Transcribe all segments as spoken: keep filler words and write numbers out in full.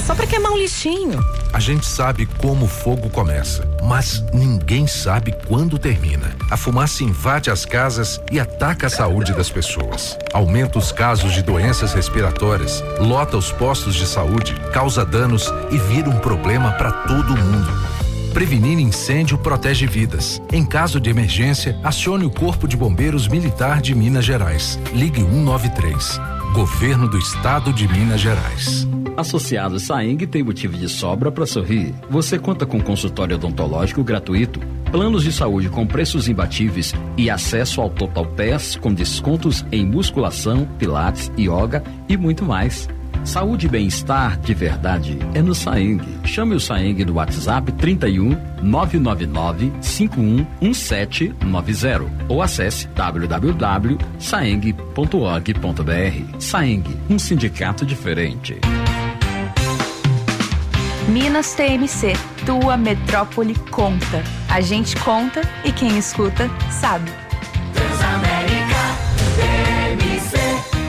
só pra queimar um lixinho. A gente sabe como o fogo começa, mas ninguém sabe quando termina. A fumaça invade as casas e ataca a saúde das pessoas. Aumenta os casos de doenças respiratórias, lota os postos de saúde, causa danos e vira um problema para todo mundo. Prevenir incêndio protege vidas. Em caso de emergência, acione o Corpo de Bombeiros Militar de Minas Gerais. Ligue um nove três. Governo do Estado de Minas Gerais. Associado Saeng tem motivo de sobra para sorrir. Você conta com consultório odontológico gratuito, planos de saúde com preços imbatíveis e acesso ao Total Pass com descontos em musculação, pilates, yoga e muito mais. Saúde e bem-estar de verdade é no Saeng. Chame o Saeng no WhatsApp trinta e um, nove nove nove, cinco um um sete nove zero ou acesse w w w ponto saeng ponto org ponto b r. Saeng, um sindicato diferente. Minas T M C, tua metrópole conta. A gente conta e quem escuta sabe. Transamérica T M C.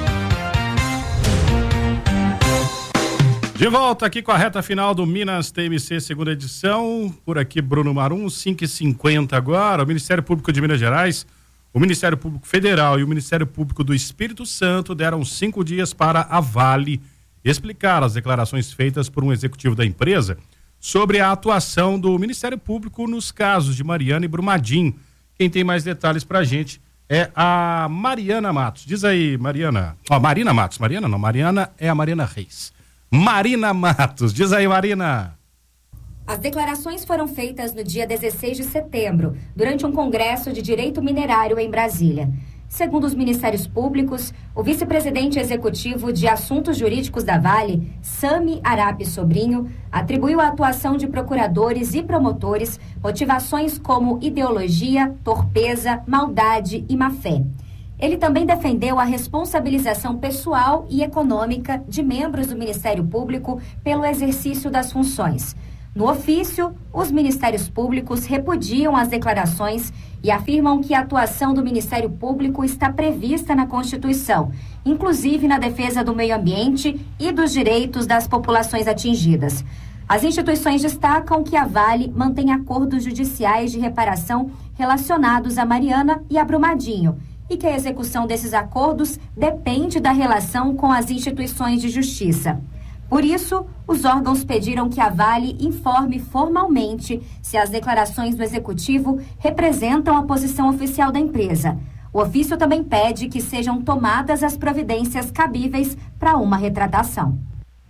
De volta aqui com a reta final do Minas T M C, segunda edição. Por aqui, Bruno Marum, cinco e cinquenta agora. O Ministério Público de Minas Gerais, o Ministério Público Federal e o Ministério Público do Espírito Santo deram cinco dias para a Vale explicar as declarações feitas por um executivo da empresa sobre a atuação do Ministério Público nos casos de Mariana e Brumadinho. Quem tem mais detalhes pra gente é a Mariana Matos. Diz aí, Mariana. Ó, Marina Matos. Mariana não, Mariana é a Mariana Reis. Marina Matos. Diz aí, Marina. As declarações foram feitas no dia dezesseis de setembro, durante um congresso de direito minerário em Brasília. Segundo os Ministérios Públicos, o vice-presidente executivo de Assuntos Jurídicos da Vale, Sami Arapi Sobrinho, atribuiu à atuação de procuradores e promotores motivações como ideologia, torpeza, maldade e má-fé. Ele também defendeu a responsabilização pessoal e econômica de membros do Ministério Público pelo exercício das funções. No ofício, os Ministérios Públicos repudiam as declarações e afirmam que a atuação do Ministério Público está prevista na Constituição, inclusive na defesa do meio ambiente e dos direitos das populações atingidas. As instituições destacam que a Vale mantém acordos judiciais de reparação relacionados a Mariana e a Brumadinho, e que a execução desses acordos depende da relação com as instituições de justiça. Por isso, os órgãos pediram que a Vale informe formalmente se as declarações do Executivo representam a posição oficial da empresa. O ofício também pede que sejam tomadas as providências cabíveis para uma retratação.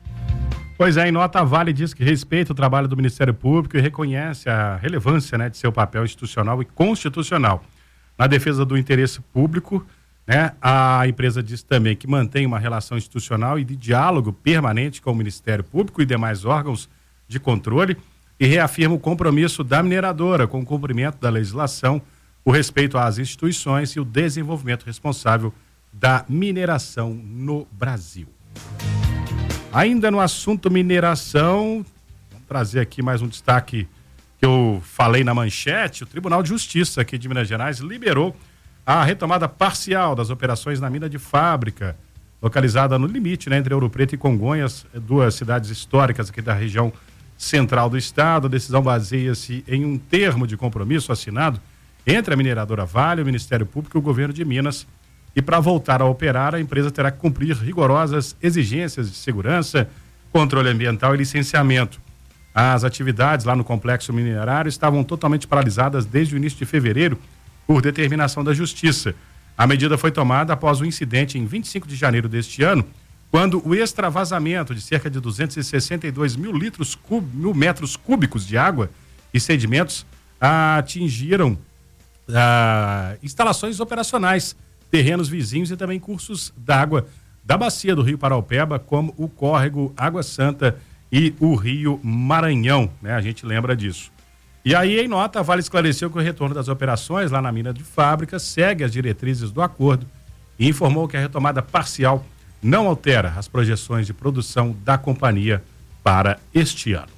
Pois é, em nota, a Vale diz que respeita o trabalho do Ministério Público e reconhece a relevância, né, de seu papel institucional e constitucional na defesa do interesse público. Né? A empresa diz também que mantém uma relação institucional e de diálogo permanente com o Ministério Público e demais órgãos de controle e reafirma o compromisso da mineradora com o cumprimento da legislação, o respeito às instituições e o desenvolvimento responsável da mineração no Brasil. Ainda no assunto mineração, vamos trazer aqui mais um destaque que eu falei na manchete. O Tribunal de Justiça aqui de Minas Gerais liberou a retomada parcial das operações na mina de Fábrica, localizada no limite, né, entre Ouro Preto e Congonhas, duas cidades históricas aqui da região central do estado. A decisão baseia-se em um termo de compromisso assinado entre a mineradora Vale, o Ministério Público e o governo de Minas. E para voltar a operar, a empresa terá que cumprir rigorosas exigências de segurança, controle ambiental e licenciamento. As atividades lá no complexo minerário estavam totalmente paralisadas desde o início de fevereiro, por determinação da Justiça. A medida foi tomada após o incidente em vinte e cinco de janeiro deste ano, quando o extravasamento de cerca de duzentos e sessenta e dois mil litros cub, mil metros cúbicos de água e sedimentos atingiram ah, instalações operacionais, terrenos vizinhos e também cursos d'água da bacia do Rio Paraupeba, como o córrego Água Santa e o Rio Maranhão, né? A gente lembra disso. E aí, em nota, a Vale esclareceu que o retorno das operações lá na mina de Fábrica segue as diretrizes do acordo e informou que a retomada parcial não altera as projeções de produção da companhia para este ano.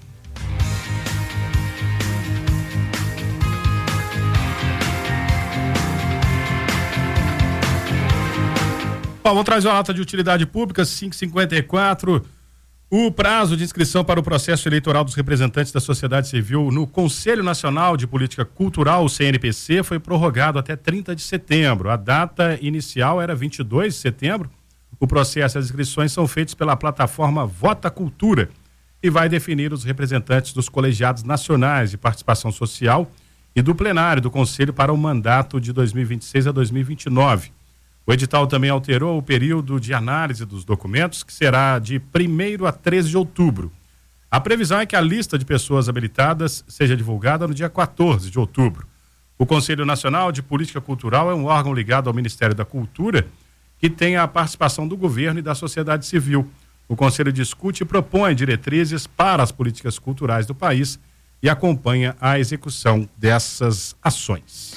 Bom, vamos trazer uma nota de utilidade pública, cinco e cinquenta e quatro. O prazo de inscrição para o processo eleitoral dos representantes da sociedade civil no Conselho Nacional de Política Cultural, o C N P C, foi prorrogado até trinta de setembro. A data inicial era vinte e dois de setembro. O processo e as inscrições são feitos pela plataforma Vota Cultura e vai definir os representantes dos colegiados nacionais de participação social e do plenário do Conselho para o mandato de dois mil e vinte e seis a dois mil e vinte e nove. O edital também alterou o período de análise dos documentos, que será de primeiro a treze de outubro. A previsão é que a lista de pessoas habilitadas seja divulgada no dia quatorze de outubro. O Conselho Nacional de Política Cultural é um órgão ligado ao Ministério da Cultura, que tem a participação do governo e da sociedade civil. O Conselho discute e propõe diretrizes para as políticas culturais do país e acompanha a execução dessas ações.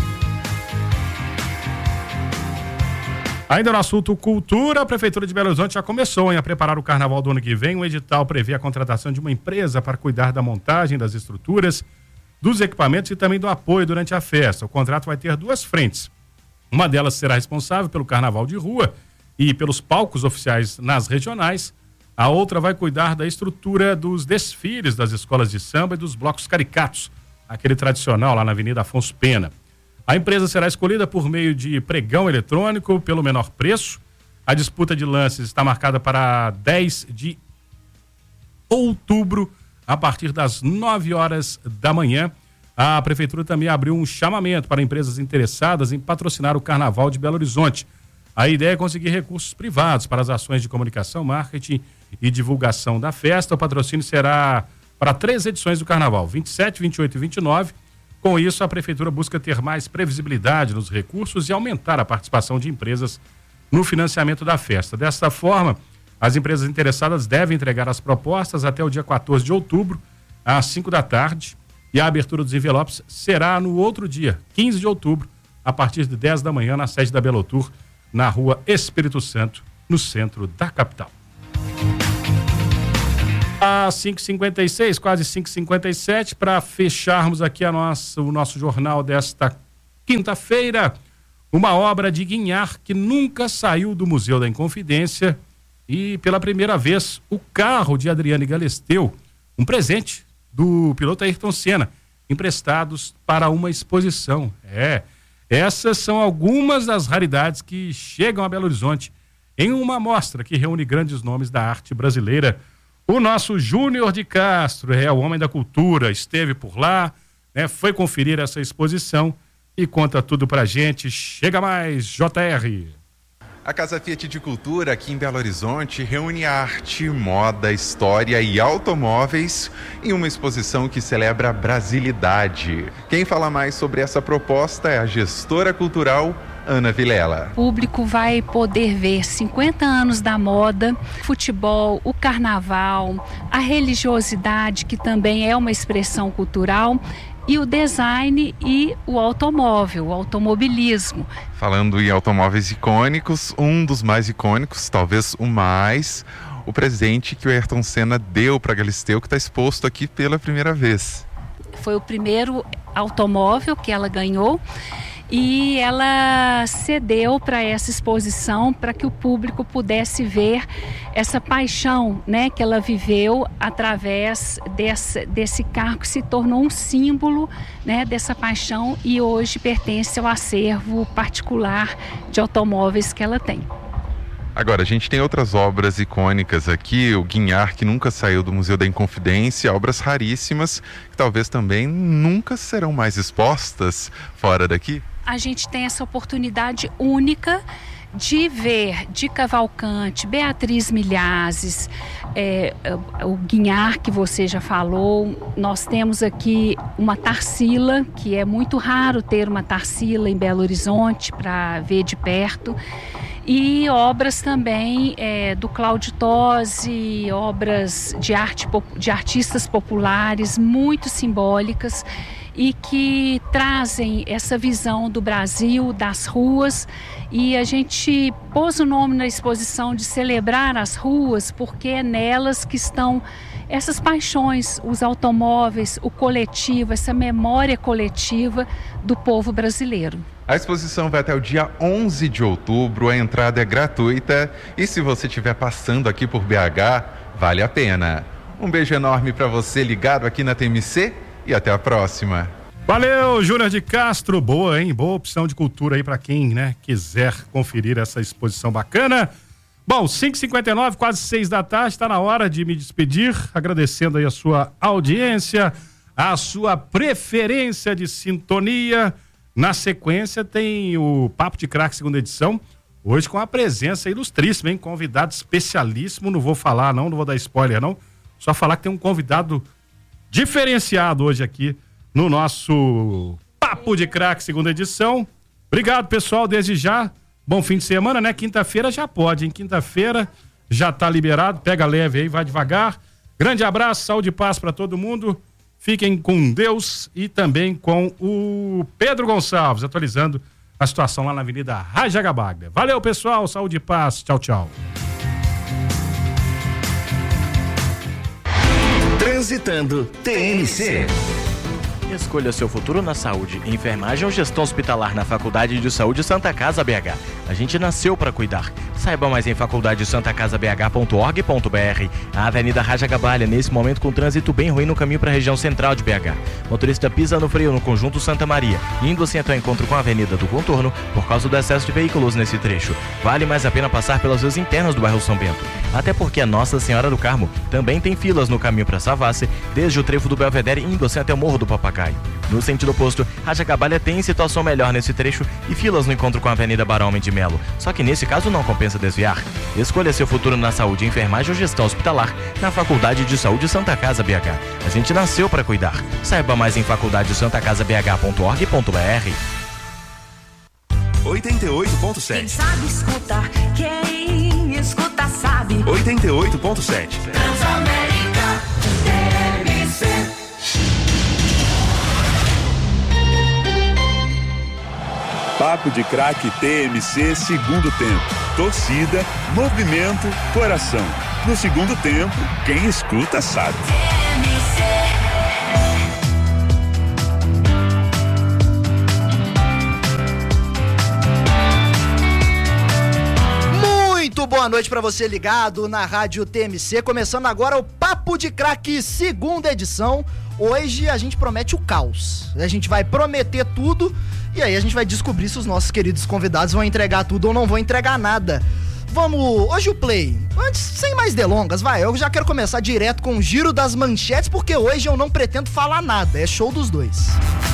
Ainda no assunto cultura, a Prefeitura de Belo Horizonte já começou hein, a preparar o carnaval do ano que vem. O edital prevê a contratação de uma empresa para cuidar da montagem das estruturas, dos equipamentos e também do apoio durante a festa. O contrato vai ter duas frentes. Uma delas será responsável pelo carnaval de rua e pelos palcos oficiais nas regionais. A outra vai cuidar da estrutura dos desfiles das escolas de samba e dos blocos caricatos, aquele tradicional lá na Avenida Afonso Pena. A empresa será escolhida por meio de pregão eletrônico pelo menor preço. A disputa de lances está marcada para dez de outubro, a partir das nove horas da manhã. A Prefeitura também abriu um chamamento para empresas interessadas em patrocinar o Carnaval de Belo Horizonte. A ideia é conseguir recursos privados para as ações de comunicação, marketing e divulgação da festa. O patrocínio será para três edições do Carnaval, vinte e sete, vinte e oito e vinte e nove. Com isso, a Prefeitura busca ter mais previsibilidade nos recursos e aumentar a participação de empresas no financiamento da festa. Desta forma, as empresas interessadas devem entregar as propostas até o dia quatorze de outubro, às cinco da tarde, e a abertura dos envelopes será no outro dia, quinze de outubro, a partir de dez da manhã, na sede da Belotur, na rua Espírito Santo, no centro da capital. Às cinco e cinquenta e seis, quase cinco e cinquenta e sete, para fecharmos aqui a nossa, o nosso jornal desta quinta-feira, uma obra de Guinhar que nunca saiu do Museu da Inconfidência e, pela primeira vez, o carro de Adriane Galisteu, um presente do piloto Ayrton Senna, emprestados para uma exposição. É, essas são algumas das raridades que chegam a Belo Horizonte em uma mostra que reúne grandes nomes da arte brasileira. O nosso Júnior de Castro, é o homem da cultura, esteve por lá, né, foi conferir essa exposição e conta tudo pra gente. Chega mais, J R. A Casa Fiat de Cultura aqui em Belo Horizonte reúne arte, moda, história e automóveis em uma exposição que celebra a brasilidade. Quem fala mais sobre essa proposta é a gestora cultural Ana Vilela. O público vai poder ver cinquenta anos da moda, futebol, o carnaval, a religiosidade, que também é uma expressão cultural, e o design e o automóvel, o automobilismo. Falando em automóveis icônicos, um dos mais icônicos, talvez o mais, o presente que o Ayrton Senna deu para Galisteu, que está exposto aqui pela primeira vez. Foi o primeiro automóvel que ela ganhou. E ela cedeu para essa exposição para que o público pudesse ver essa paixão, né, que ela viveu através desse, desse carro que se tornou um símbolo, né, dessa paixão e hoje pertence ao acervo particular de automóveis que ela tem. Agora, a gente tem outras obras icônicas aqui, o Guinhar, que nunca saiu do Museu da Inconfidência, obras raríssimas, que talvez também nunca serão mais expostas fora daqui. A gente tem essa oportunidade única de ver de Cavalcante, Beatriz Milhazes, é, o Guinhar que você já falou. Nós temos aqui uma Tarsila, que é muito raro ter uma Tarsila em Belo Horizonte para ver de perto. E obras também é, do Cláudio Tosi, obras de, arte, de artistas populares muito simbólicas e que trazem essa visão do Brasil, das ruas. E a gente pôs o nome na exposição de celebrar as ruas, porque é nelas que estão essas paixões, os automóveis, o coletivo, essa memória coletiva do povo brasileiro. A exposição vai até o dia onze de outubro, a entrada é gratuita e se você estiver passando aqui por B H, vale a pena. Um beijo enorme para você ligado aqui na T M C e até a próxima. Valeu, Júnior de Castro. Boa, hein? Boa opção de cultura aí para quem, né, quiser conferir essa exposição bacana. Bom, cinco e cinquenta e nove, quase seis da tarde, está na hora de me despedir, agradecendo aí a sua audiência, a sua preferência de sintonia. Na sequência tem o Papo de Craque segunda edição, hoje com a presença ilustríssima, hein? Convidado especialíssimo, não vou falar não, não vou dar spoiler não, só falar que tem um convidado diferenciado hoje aqui no nosso Papo de Craque segunda edição. Obrigado, pessoal, desde já. Bom fim de semana, né? Quinta-feira já pode, hein? Quinta-feira já tá liberado, pega leve aí, vai devagar. Grande abraço, saúde e paz para todo mundo. Fiquem com Deus e também com o Pedro Gonçalves, atualizando a situação lá na Avenida Rajagabaglia. Valeu, pessoal, saúde e paz. Tchau, tchau. Transitando T M C. Escolha seu futuro na saúde, enfermagem ou gestão hospitalar na Faculdade de Saúde Santa Casa B H. A gente nasceu para cuidar. Saiba mais em faculdade santa casa b h ponto org ponto b r. A Avenida Rajagabaglia, nesse momento com trânsito bem ruim no caminho para a região central de B H. Motorista pisa no freio no conjunto Santa Maria, indo assim até o encontro com a Avenida do Contorno por causa do excesso de veículos nesse trecho. Vale mais a pena passar pelas ruas internas do bairro São Bento. Até porque a Nossa Senhora do Carmo também tem filas no caminho para Savassi, desde o trevo do Belvedere indo assim até o Morro do Papagaio. No sentido oposto, Rajagabaglia tem situação melhor nesse trecho e filas no encontro com a Avenida Barão Homem de Melo. Só que nesse caso não compensa desviar. Escolha seu futuro na saúde, enfermagem ou gestão hospitalar na Faculdade de Saúde Santa Casa B H. A gente nasceu para cuidar. Saiba mais em faculdade santa casa b h ponto org ponto b r. oitenta e oito ponto sete. Quem sabe escutar, quem escuta sabe. oitenta e oito ponto sete. Transamérica T M C. Papo de Craque T M C, segundo tempo. Torcida, movimento, coração. No segundo tempo, quem escuta sabe. Muito boa noite pra você ligado na Rádio T M C. Começando agora o Papo de Craque, segunda edição. Hoje a gente promete o caos. A gente vai prometer tudo e aí a gente vai descobrir se os nossos queridos convidados vão entregar tudo ou não vão entregar nada. Vamos, hoje o play. Antes, sem mais delongas, vai, eu já quero começar direto com o giro das manchetes, porque hoje eu não pretendo falar nada, é show dos dois.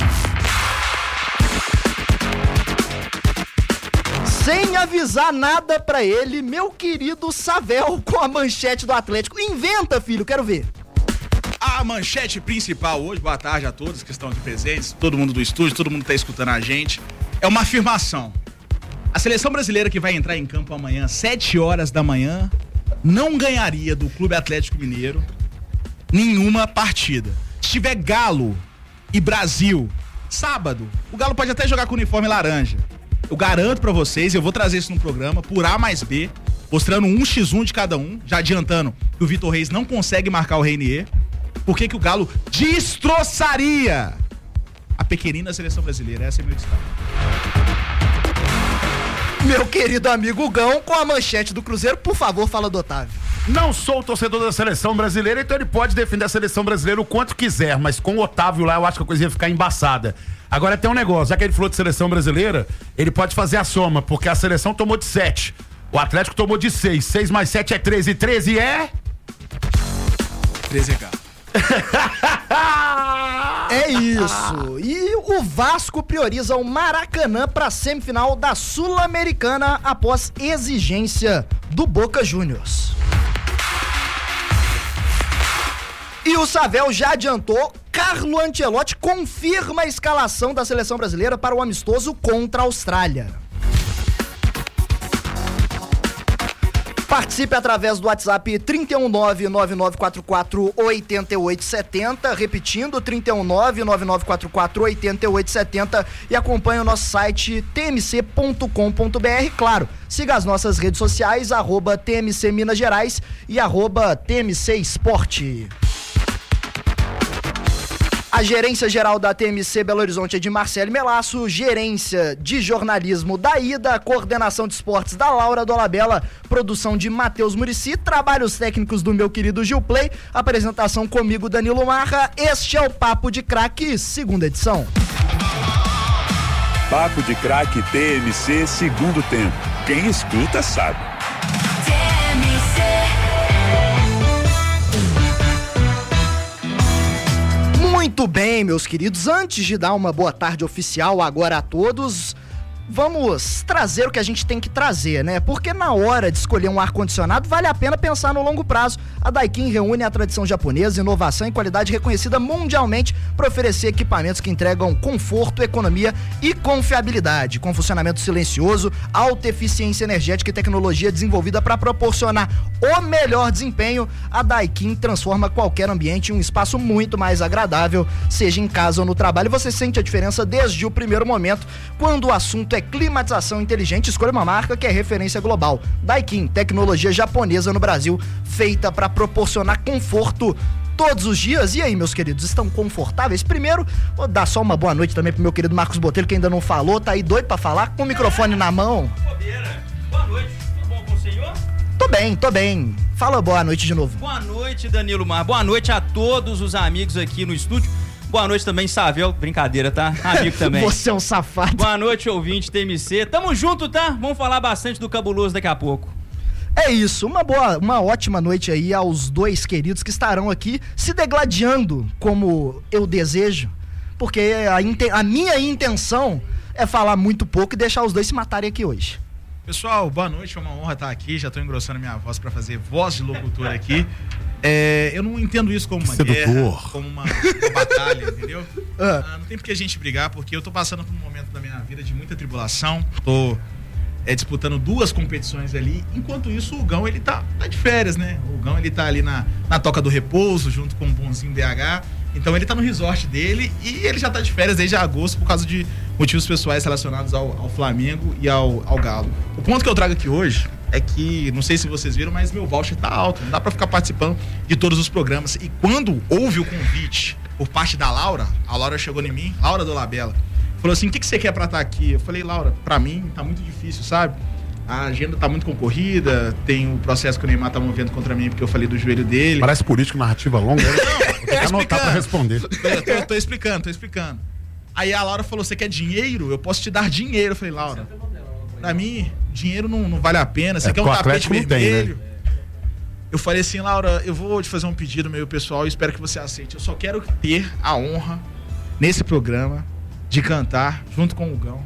Sem avisar nada pra ele, meu querido Savel com a manchete do Atlético. Inventa, filho, quero ver. A manchete principal hoje, boa tarde a todos que estão aqui presentes, todo mundo do estúdio, todo mundo que está escutando a gente, é uma afirmação. A seleção brasileira que vai entrar em campo amanhã, sete horas da manhã, não ganharia do Clube Atlético Mineiro nenhuma partida. Se tiver Galo e Brasil, sábado, o Galo pode até jogar com o uniforme laranja. Eu garanto pra vocês, eu vou trazer isso no programa, por A mais B, mostrando um por um de cada um, já adiantando que o Vitor Reis não consegue marcar o Reinier. Por que que o Galo destroçaria a pequenina seleção brasileira? Esse é meu destaque. Meu querido amigo Gão, com a manchete do Cruzeiro, por favor, fala do Otávio. Não sou torcedor da seleção brasileira, então ele pode defender a seleção brasileira o quanto quiser, mas com o Otávio lá eu acho que a coisa ia ficar embaçada. Agora tem um negócio, já que ele falou de seleção brasileira, ele pode fazer a soma, porque a seleção tomou de sete, o Atlético tomou de seis, seis mais sete é treze, treze é... treze é Galo. É isso. E o Vasco prioriza o Maracanã para a semifinal da Sul-Americana após exigência do Boca Juniors. E o Savel já adiantou, Carlo Ancelotti confirma a escalação da seleção brasileira para o amistoso contra a Austrália. Participe através do WhatsApp trinta e um nove, nove nove quatro quatro, oito oito sete zero, repetindo, trinta e um nove, nove nove quatro quatro, oito oito sete zero, e acompanhe o nosso site t m c ponto com ponto b r. Claro, siga as nossas redes sociais, arroba T M C Minas Gerais e arroba T M C Esporte. A gerência geral da T M C Belo Horizonte é de Marcelo Melasso, gerência de jornalismo da Ida, coordenação de esportes da Laura Dolabella, produção de Matheus Muricy, trabalhos técnicos do meu querido Gil Play, apresentação comigo Danilo Marra. Este é o Papo de Craque, segunda edição. Papo de Craque T M C, segundo tempo. Quem escuta sabe. T M C. Muito bem, meus queridos, antes de dar uma boa tarde oficial agora a todos, vamos trazer o que a gente tem que trazer, né? Porque na hora de escolher um ar-condicionado, vale a pena pensar no longo prazo. A Daikin reúne a tradição japonesa, inovação e qualidade reconhecida mundialmente para oferecer equipamentos que entregam conforto, economia e confiabilidade, com funcionamento silencioso, alta eficiência energética e tecnologia desenvolvida para proporcionar o melhor desempenho. A Daikin transforma qualquer ambiente em um espaço muito mais agradável, seja em casa ou no trabalho. Você sente a diferença desde o primeiro momento. Quando o assunto é climatização inteligente, escolha uma marca que é referência global. Daikin, tecnologia japonesa no Brasil, feita para proporcionar conforto todos os dias. E aí, meus queridos, estão confortáveis? Primeiro, vou dar só uma boa noite também pro meu querido Marcos Botelho, que ainda não falou, tá aí doido pra falar, com o microfone na mão. Boa noite, tudo bom com o senhor? Tô bem, tô bem. Fala boa noite de novo. Boa noite, Danilo Mar. Boa noite a todos os amigos aqui no estúdio. Boa noite também, Savel. Brincadeira, tá? Amigo também. Você é um safado. Boa noite, ouvinte T M C. Tamo junto, tá? Vamos falar bastante do cabuloso daqui a pouco. É isso, uma boa, uma ótima noite aí aos dois queridos que estarão aqui se degladiando como eu desejo, porque a, a minha intenção é falar muito pouco e deixar os dois se matarem aqui hoje. Pessoal, boa noite, é uma honra estar aqui, já estou engrossando minha voz para fazer voz de locutor aqui. É, eu não entendo isso como uma Sedutor. guerra, como uma, uma batalha, entendeu? Ah. Ah, não tem por que a gente brigar, porque eu tô passando por um momento da minha vida de muita tribulação, tô é, disputando duas competições ali, enquanto isso o Gão, ele tá, tá de férias, né? O Gão, ele tá ali na, na Toca do Repouso, junto com o Bonzinho B H, então ele tá no resort dele e ele já tá de férias desde agosto por causa de motivos pessoais relacionados ao, ao Flamengo e ao, ao Galo. O ponto que eu trago aqui hoje é que, não sei se vocês viram, mas meu voucher tá alto, não dá pra ficar participando de todos os programas. E quando houve o convite por parte da Laura, a Laura chegou em mim, Laura Dolabella, falou assim, o que, que você quer pra estar aqui? Eu falei, Laura, pra mim tá muito difícil, sabe? A agenda tá muito concorrida, tem o processo que o Neymar tá movendo contra mim porque eu falei do joelho dele. Parece político, narrativa longa. Não, eu tô anotar pra responder. Tô, tô, tô explicando, tô explicando. Aí a Laura falou, você quer dinheiro? Eu posso te dar dinheiro. Eu falei, Laura, pra mim, dinheiro não, não vale a pena. Você é, quer um tapete vermelho? Tem, né? Eu falei assim, Laura, eu vou te fazer um pedido meio pessoal e espero que você aceite. Eu só quero ter a honra, nesse programa, de cantar, junto com o Gão,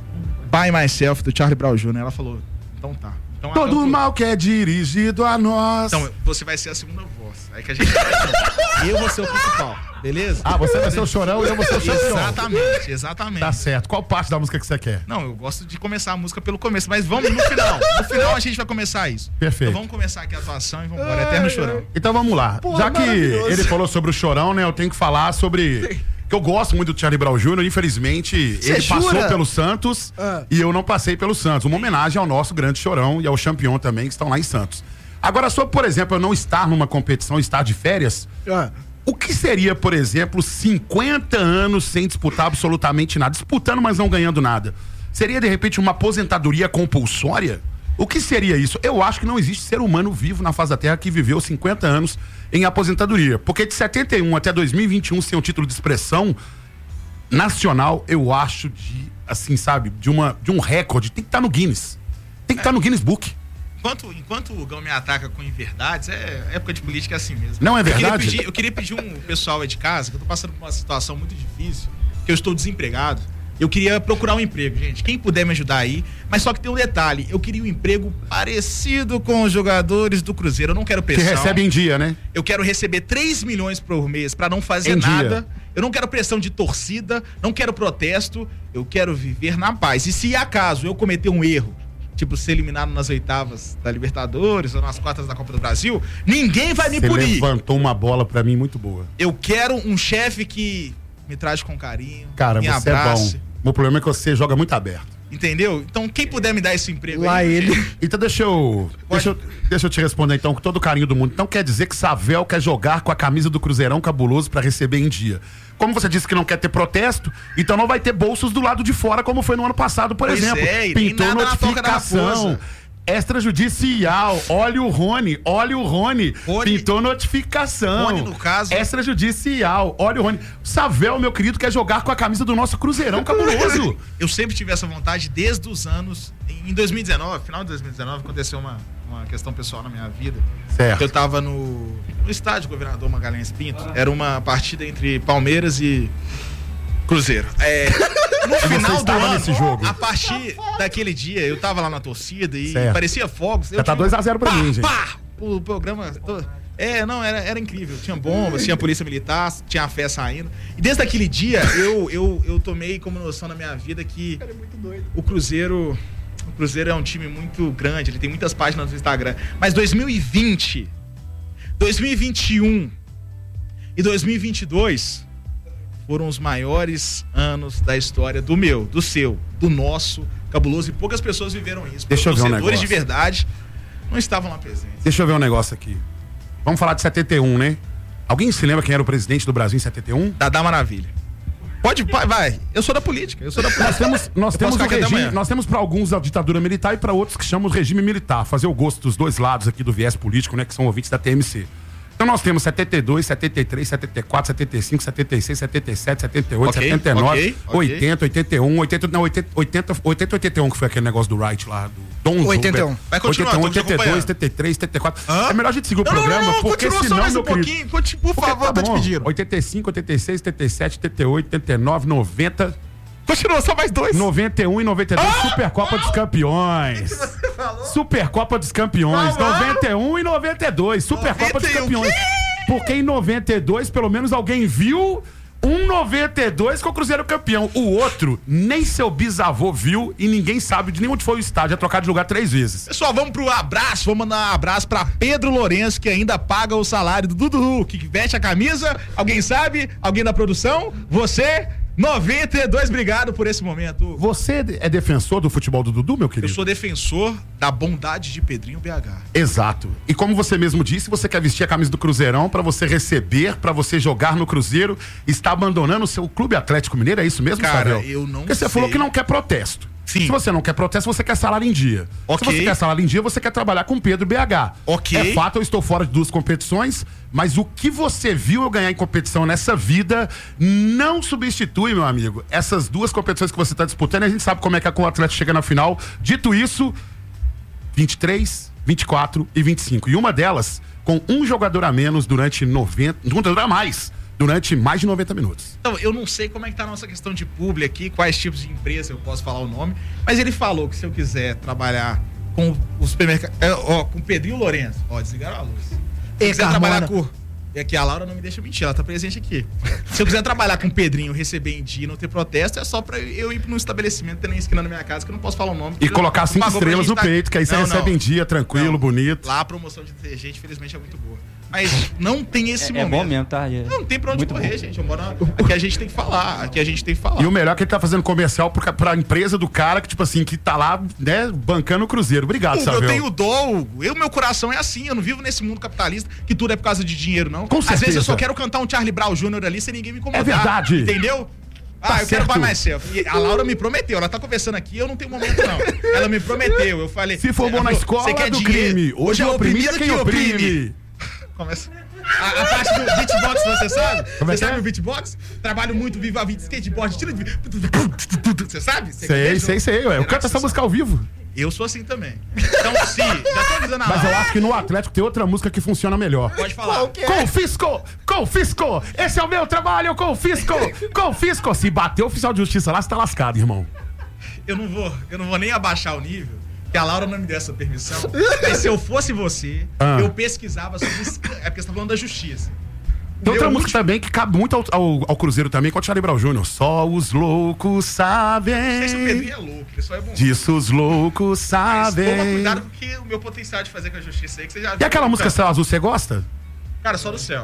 By Myself, do Charlie Brown Júnior Ela falou, então tá. Então, todo eu... mal que é dirigido a nós. Então, você vai ser a segunda voz. Aí que a gente vai cantar. E eu vou ser o principal, beleza? Ah, você vai ser o chorão e eu vou ser o chorão. Exatamente, exatamente. Tá certo. Qual parte da música que você quer? Não, eu gosto de começar a música pelo começo, mas vamos no final. No final a gente vai começar isso. Perfeito. Então vamos começar aqui a atuação e vamos embora. Eterno Chorão. Então vamos lá. Porra, já que ele falou sobre o Chorão, né, eu tenho que falar sobre... que eu gosto muito do Charlie Brown Júnior Infelizmente, Cê ele jura? passou pelo Santos ah. e eu não passei pelo Santos. Uma homenagem ao nosso grande Chorão e ao Champion também, que estão lá em Santos. Agora, sobre, por exemplo, eu não estar numa competição, estar de férias, ah. o que seria, por exemplo, cinquenta anos sem disputar absolutamente nada? Disputando, mas não ganhando nada. Seria, de repente, uma aposentadoria compulsória? O que seria isso? Eu acho que não existe ser humano vivo na face da Terra que viveu cinquenta anos em aposentadoria. Porque de setenta e um até dois mil e vinte e um, sem um título de expressão nacional, eu acho de, assim, sabe, de, uma, de um recorde. Tem que estar no Guinness. Tem que estar no Guinness Book. Enquanto, enquanto o Gão me ataca com inverdades, é época de política é assim mesmo. Não é verdade? Eu queria pedir, eu queria pedir um pessoal aí de casa, que eu tô passando por uma situação muito difícil, que eu estou desempregado. Eu queria procurar um emprego, gente. Quem puder me ajudar aí. Mas só que tem um detalhe. Eu queria um emprego parecido com os jogadores do Cruzeiro. Eu não quero pressão. Que recebe em dia, né? Eu quero receber três milhões por mês pra não fazer em nada. Dia. Eu não quero pressão de torcida. Não quero protesto. Eu quero viver na paz. E se acaso eu cometer um erro, tipo ser eliminado nas oitavas da Libertadores ou nas quartas da Copa do Brasil, ninguém vai me Você punir. levantou uma bola pra mim muito boa. Eu quero um chefe que me trate com carinho, Cara, me você abrace. É bom. O problema é que você joga muito aberto. Entendeu? Então, quem puder me dar esse emprego Lá aí... ele... Então, deixa eu, deixa eu... Deixa eu te responder, então, com todo o carinho do mundo. Então, quer dizer que Savel quer jogar com a camisa do Cruzeirão cabuloso pra receber em dia. Como você disse que não quer ter protesto, então não vai ter bolsos do lado de fora, como foi no ano passado, por Pois exemplo. é, e nem Pintou nada na toca da notificação. raposa. Extrajudicial, olha o Rony, olha o Rony, Rony- pintou notificação. Rony, no caso- Extrajudicial, olha o Rony. Savel, meu querido, quer jogar com a camisa do nosso Cruzeirão cabuloso. Eu sempre tive essa vontade desde os anos... Em dois mil e dezenove, final de dois mil e dezenove, aconteceu uma, uma questão pessoal na minha vida. Certo. Eu tava no, no estádio Governador Magalhães Pinto. Era uma partida entre Palmeiras e Cruzeiro. É, no E você final do estava ano, nesse jogo? a partir daquele dia, eu tava lá na torcida e Certo. parecia fogos. Já tá dois a zero pra pá, mim, gente. Pá, o programa... todo- É, não, era, era incrível. Tinha bombas, tinha polícia militar, tinha a fé saindo. E desde aquele dia, eu, eu, eu tomei como noção na minha vida que o Cruzeiro... O Cruzeiro é um time muito grande, ele tem muitas páginas no Instagram. Mas dois mil e vinte, dois mil e vinte e um e dois mil e vinte e dois foram os maiores anos da história do meu, do seu, do nosso cabuloso. E poucas pessoas viveram isso. Deixa eu ver um torcedores negócio. de verdade não estavam lá presentes. Deixa eu ver um negócio aqui. Vamos falar de setenta e um, né? Alguém se lembra quem era o presidente do Brasil em setenta e um? Dadá Maravilha. Pode, vai, vai. Eu sou da política. Eu sou da política. Nós temos, nós Eu temos posso o ficar aqui até regime, amanhã. nós temos para alguns a ditadura militar e para outros que chamam o regime militar. Fazer o gosto dos dois lados aqui do viés político, né? Que são ouvintes da T M C. Então nós temos setenta e dois, setenta e três, setenta e quatro, setenta e cinco, setenta e seis, setenta e sete, setenta e oito, Ok, setenta e nove, ok, ok. oitenta, oitenta e um, oitenta, não, oitenta, oitenta, oitenta, oitenta e um, que foi aquele negócio do Wright lá, do Dom oitenta e um. Vai continuar, oitenta e um, tô te oitenta e dois, acompanhando. setenta e três, setenta e quatro. Hã? É melhor a gente seguir o Não, não, programa, não, não, porque continua só senão, mais meu um querido... pouquinho. Conti- Por Porque favor, tô te bom. pedindo. oitenta e cinco, oitenta e seis, setenta e sete, oitenta e oito, oitenta e nove, noventa... Continua, só mais dois. noventa e um e noventa e dois, Ah! Supercopa dos Campeões. Supercopa dos Campeões, Não, não. noventa e um e noventa e dois, Supercopa dos noventa e um, Campeões. Porque em noventa e dois, pelo menos alguém viu um noventa e dois com o Cruzeiro campeão. O outro, nem seu bisavô viu e ninguém sabe de nem onde foi o estádio. É trocar de lugar três vezes. Pessoal, vamos pro abraço. Vamos mandar um abraço pra Pedro Lourenço, que ainda paga o salário do Dudu, que veste a camisa. Alguém sabe? Alguém da produção? Você? noventa e dois, obrigado por esse momento. Você é defensor do futebol do Dudu, meu Eu querido? sou defensor da bondade de Pedrinho B H. Exato. E como você mesmo disse, você quer vestir a camisa do Cruzeirão pra você receber, pra você jogar no Cruzeiro, está abandonando o seu Clube Atlético Mineiro, é isso mesmo, Cara, Savel? eu não Porque você sei. falou que não quer protesto. Sim. Se você não quer protesto, você quer salário em dia. Ok. Se você quer salário em dia, você quer trabalhar com Pedro B H. Ok. É fato, eu estou fora de duas competições, mas o que você viu eu ganhar em competição nessa vida não substitui, meu amigo, essas duas competições que você está disputando. A gente sabe como é que o Atlético chega na final. Dito isso, vinte e três, vinte e quatro e vinte e cinco. E uma delas com um jogador a menos durante noventa... Um jogador a mais durante mais de noventa minutos. Então, eu não sei como é que tá a nossa questão de publi aqui, quais tipos de empresa eu posso falar o nome, mas ele falou que se eu quiser trabalhar com o supermercado, é, ó, com o Pedrinho Lourenço, ó, desligaram a luz. Se eu Ei, quiser Carmona. trabalhar com... E aqui a Laura não me deixa mentir, ela tá presente aqui. Se eu quiser trabalhar com o Pedrinho, receber em dia e não ter protesto, é só pra eu ir num estabelecimento, ter na esquina da minha casa, que eu não posso falar o nome. E colocar cinco Pagou pra estrelas gente no tá- peito, que aí você Não, recebe não. em dia, tranquilo, Não. bonito. Lá a promoção de detergente, infelizmente, é muito boa. Mas não tem esse É, é momento. bom mesmo, tá? É. Não tem pra onde Muito correr, bom. gente. Eu moro na... Aqui a gente tem que falar. Aqui a gente tem que falar. E o melhor é que ele tá fazendo comercial pra, pra empresa do cara que, tipo assim, que tá lá, né, bancando o Cruzeiro. Obrigado, Hugo, Savel. eu tenho dó, Hugo. Eu, meu coração é assim. Eu não vivo nesse mundo capitalista que tudo é por causa de dinheiro, não. Com Às vezes eu certeza. só quero cantar um Charlie Brown Júnior ali sem ninguém me incomodar. É verdade. Entendeu? Ah, Tá eu quero certo. buy myself. E a Laura me prometeu. Ela tá conversando aqui, eu não tenho momento, não. Ela me prometeu. Eu falei. Se formou na ela falou, escola "Você quer do dinheiro? crime. Hoje é oprimido quem oprime. Começa. A, a parte do beatbox, você sabe? Como é Você que sabe é? o beatbox? Trabalho muito, vivo a vida, skateboard, tiro de... Você sabe? Você Sei, conhece? sei, sei. Ué. Eu canto essa música ao vivo. Eu sou assim também. Então, se... Já tô avisando a Mas eu Laura. acho que no Atlético tem outra música que funciona melhor. Pode falar. Confisco! Confisco! Esse é o meu trabalho, confisco! Confisco! Se bater o oficial de justiça lá, você tá lascado, irmão. Eu não vou, eu não vou nem abaixar o nível, que a Laura não me deu essa permissão. Mas se eu fosse você, Ah. eu pesquisava sobre... esc- É porque você tá falando da justiça. Tem outra Meu música também que cabe muito ao, ao, ao Cruzeiro também, com o Charlie Brown Júnior Só os loucos sabem. Não sei se o Pedrinho é louco, ele só é bom. Disso os loucos Mas toma sabem. cuidado com que o meu potencial de fazer com a justiça aí, que você já viu. E aquela música Cara, Céu Azul, você gosta? Cara, só do céu.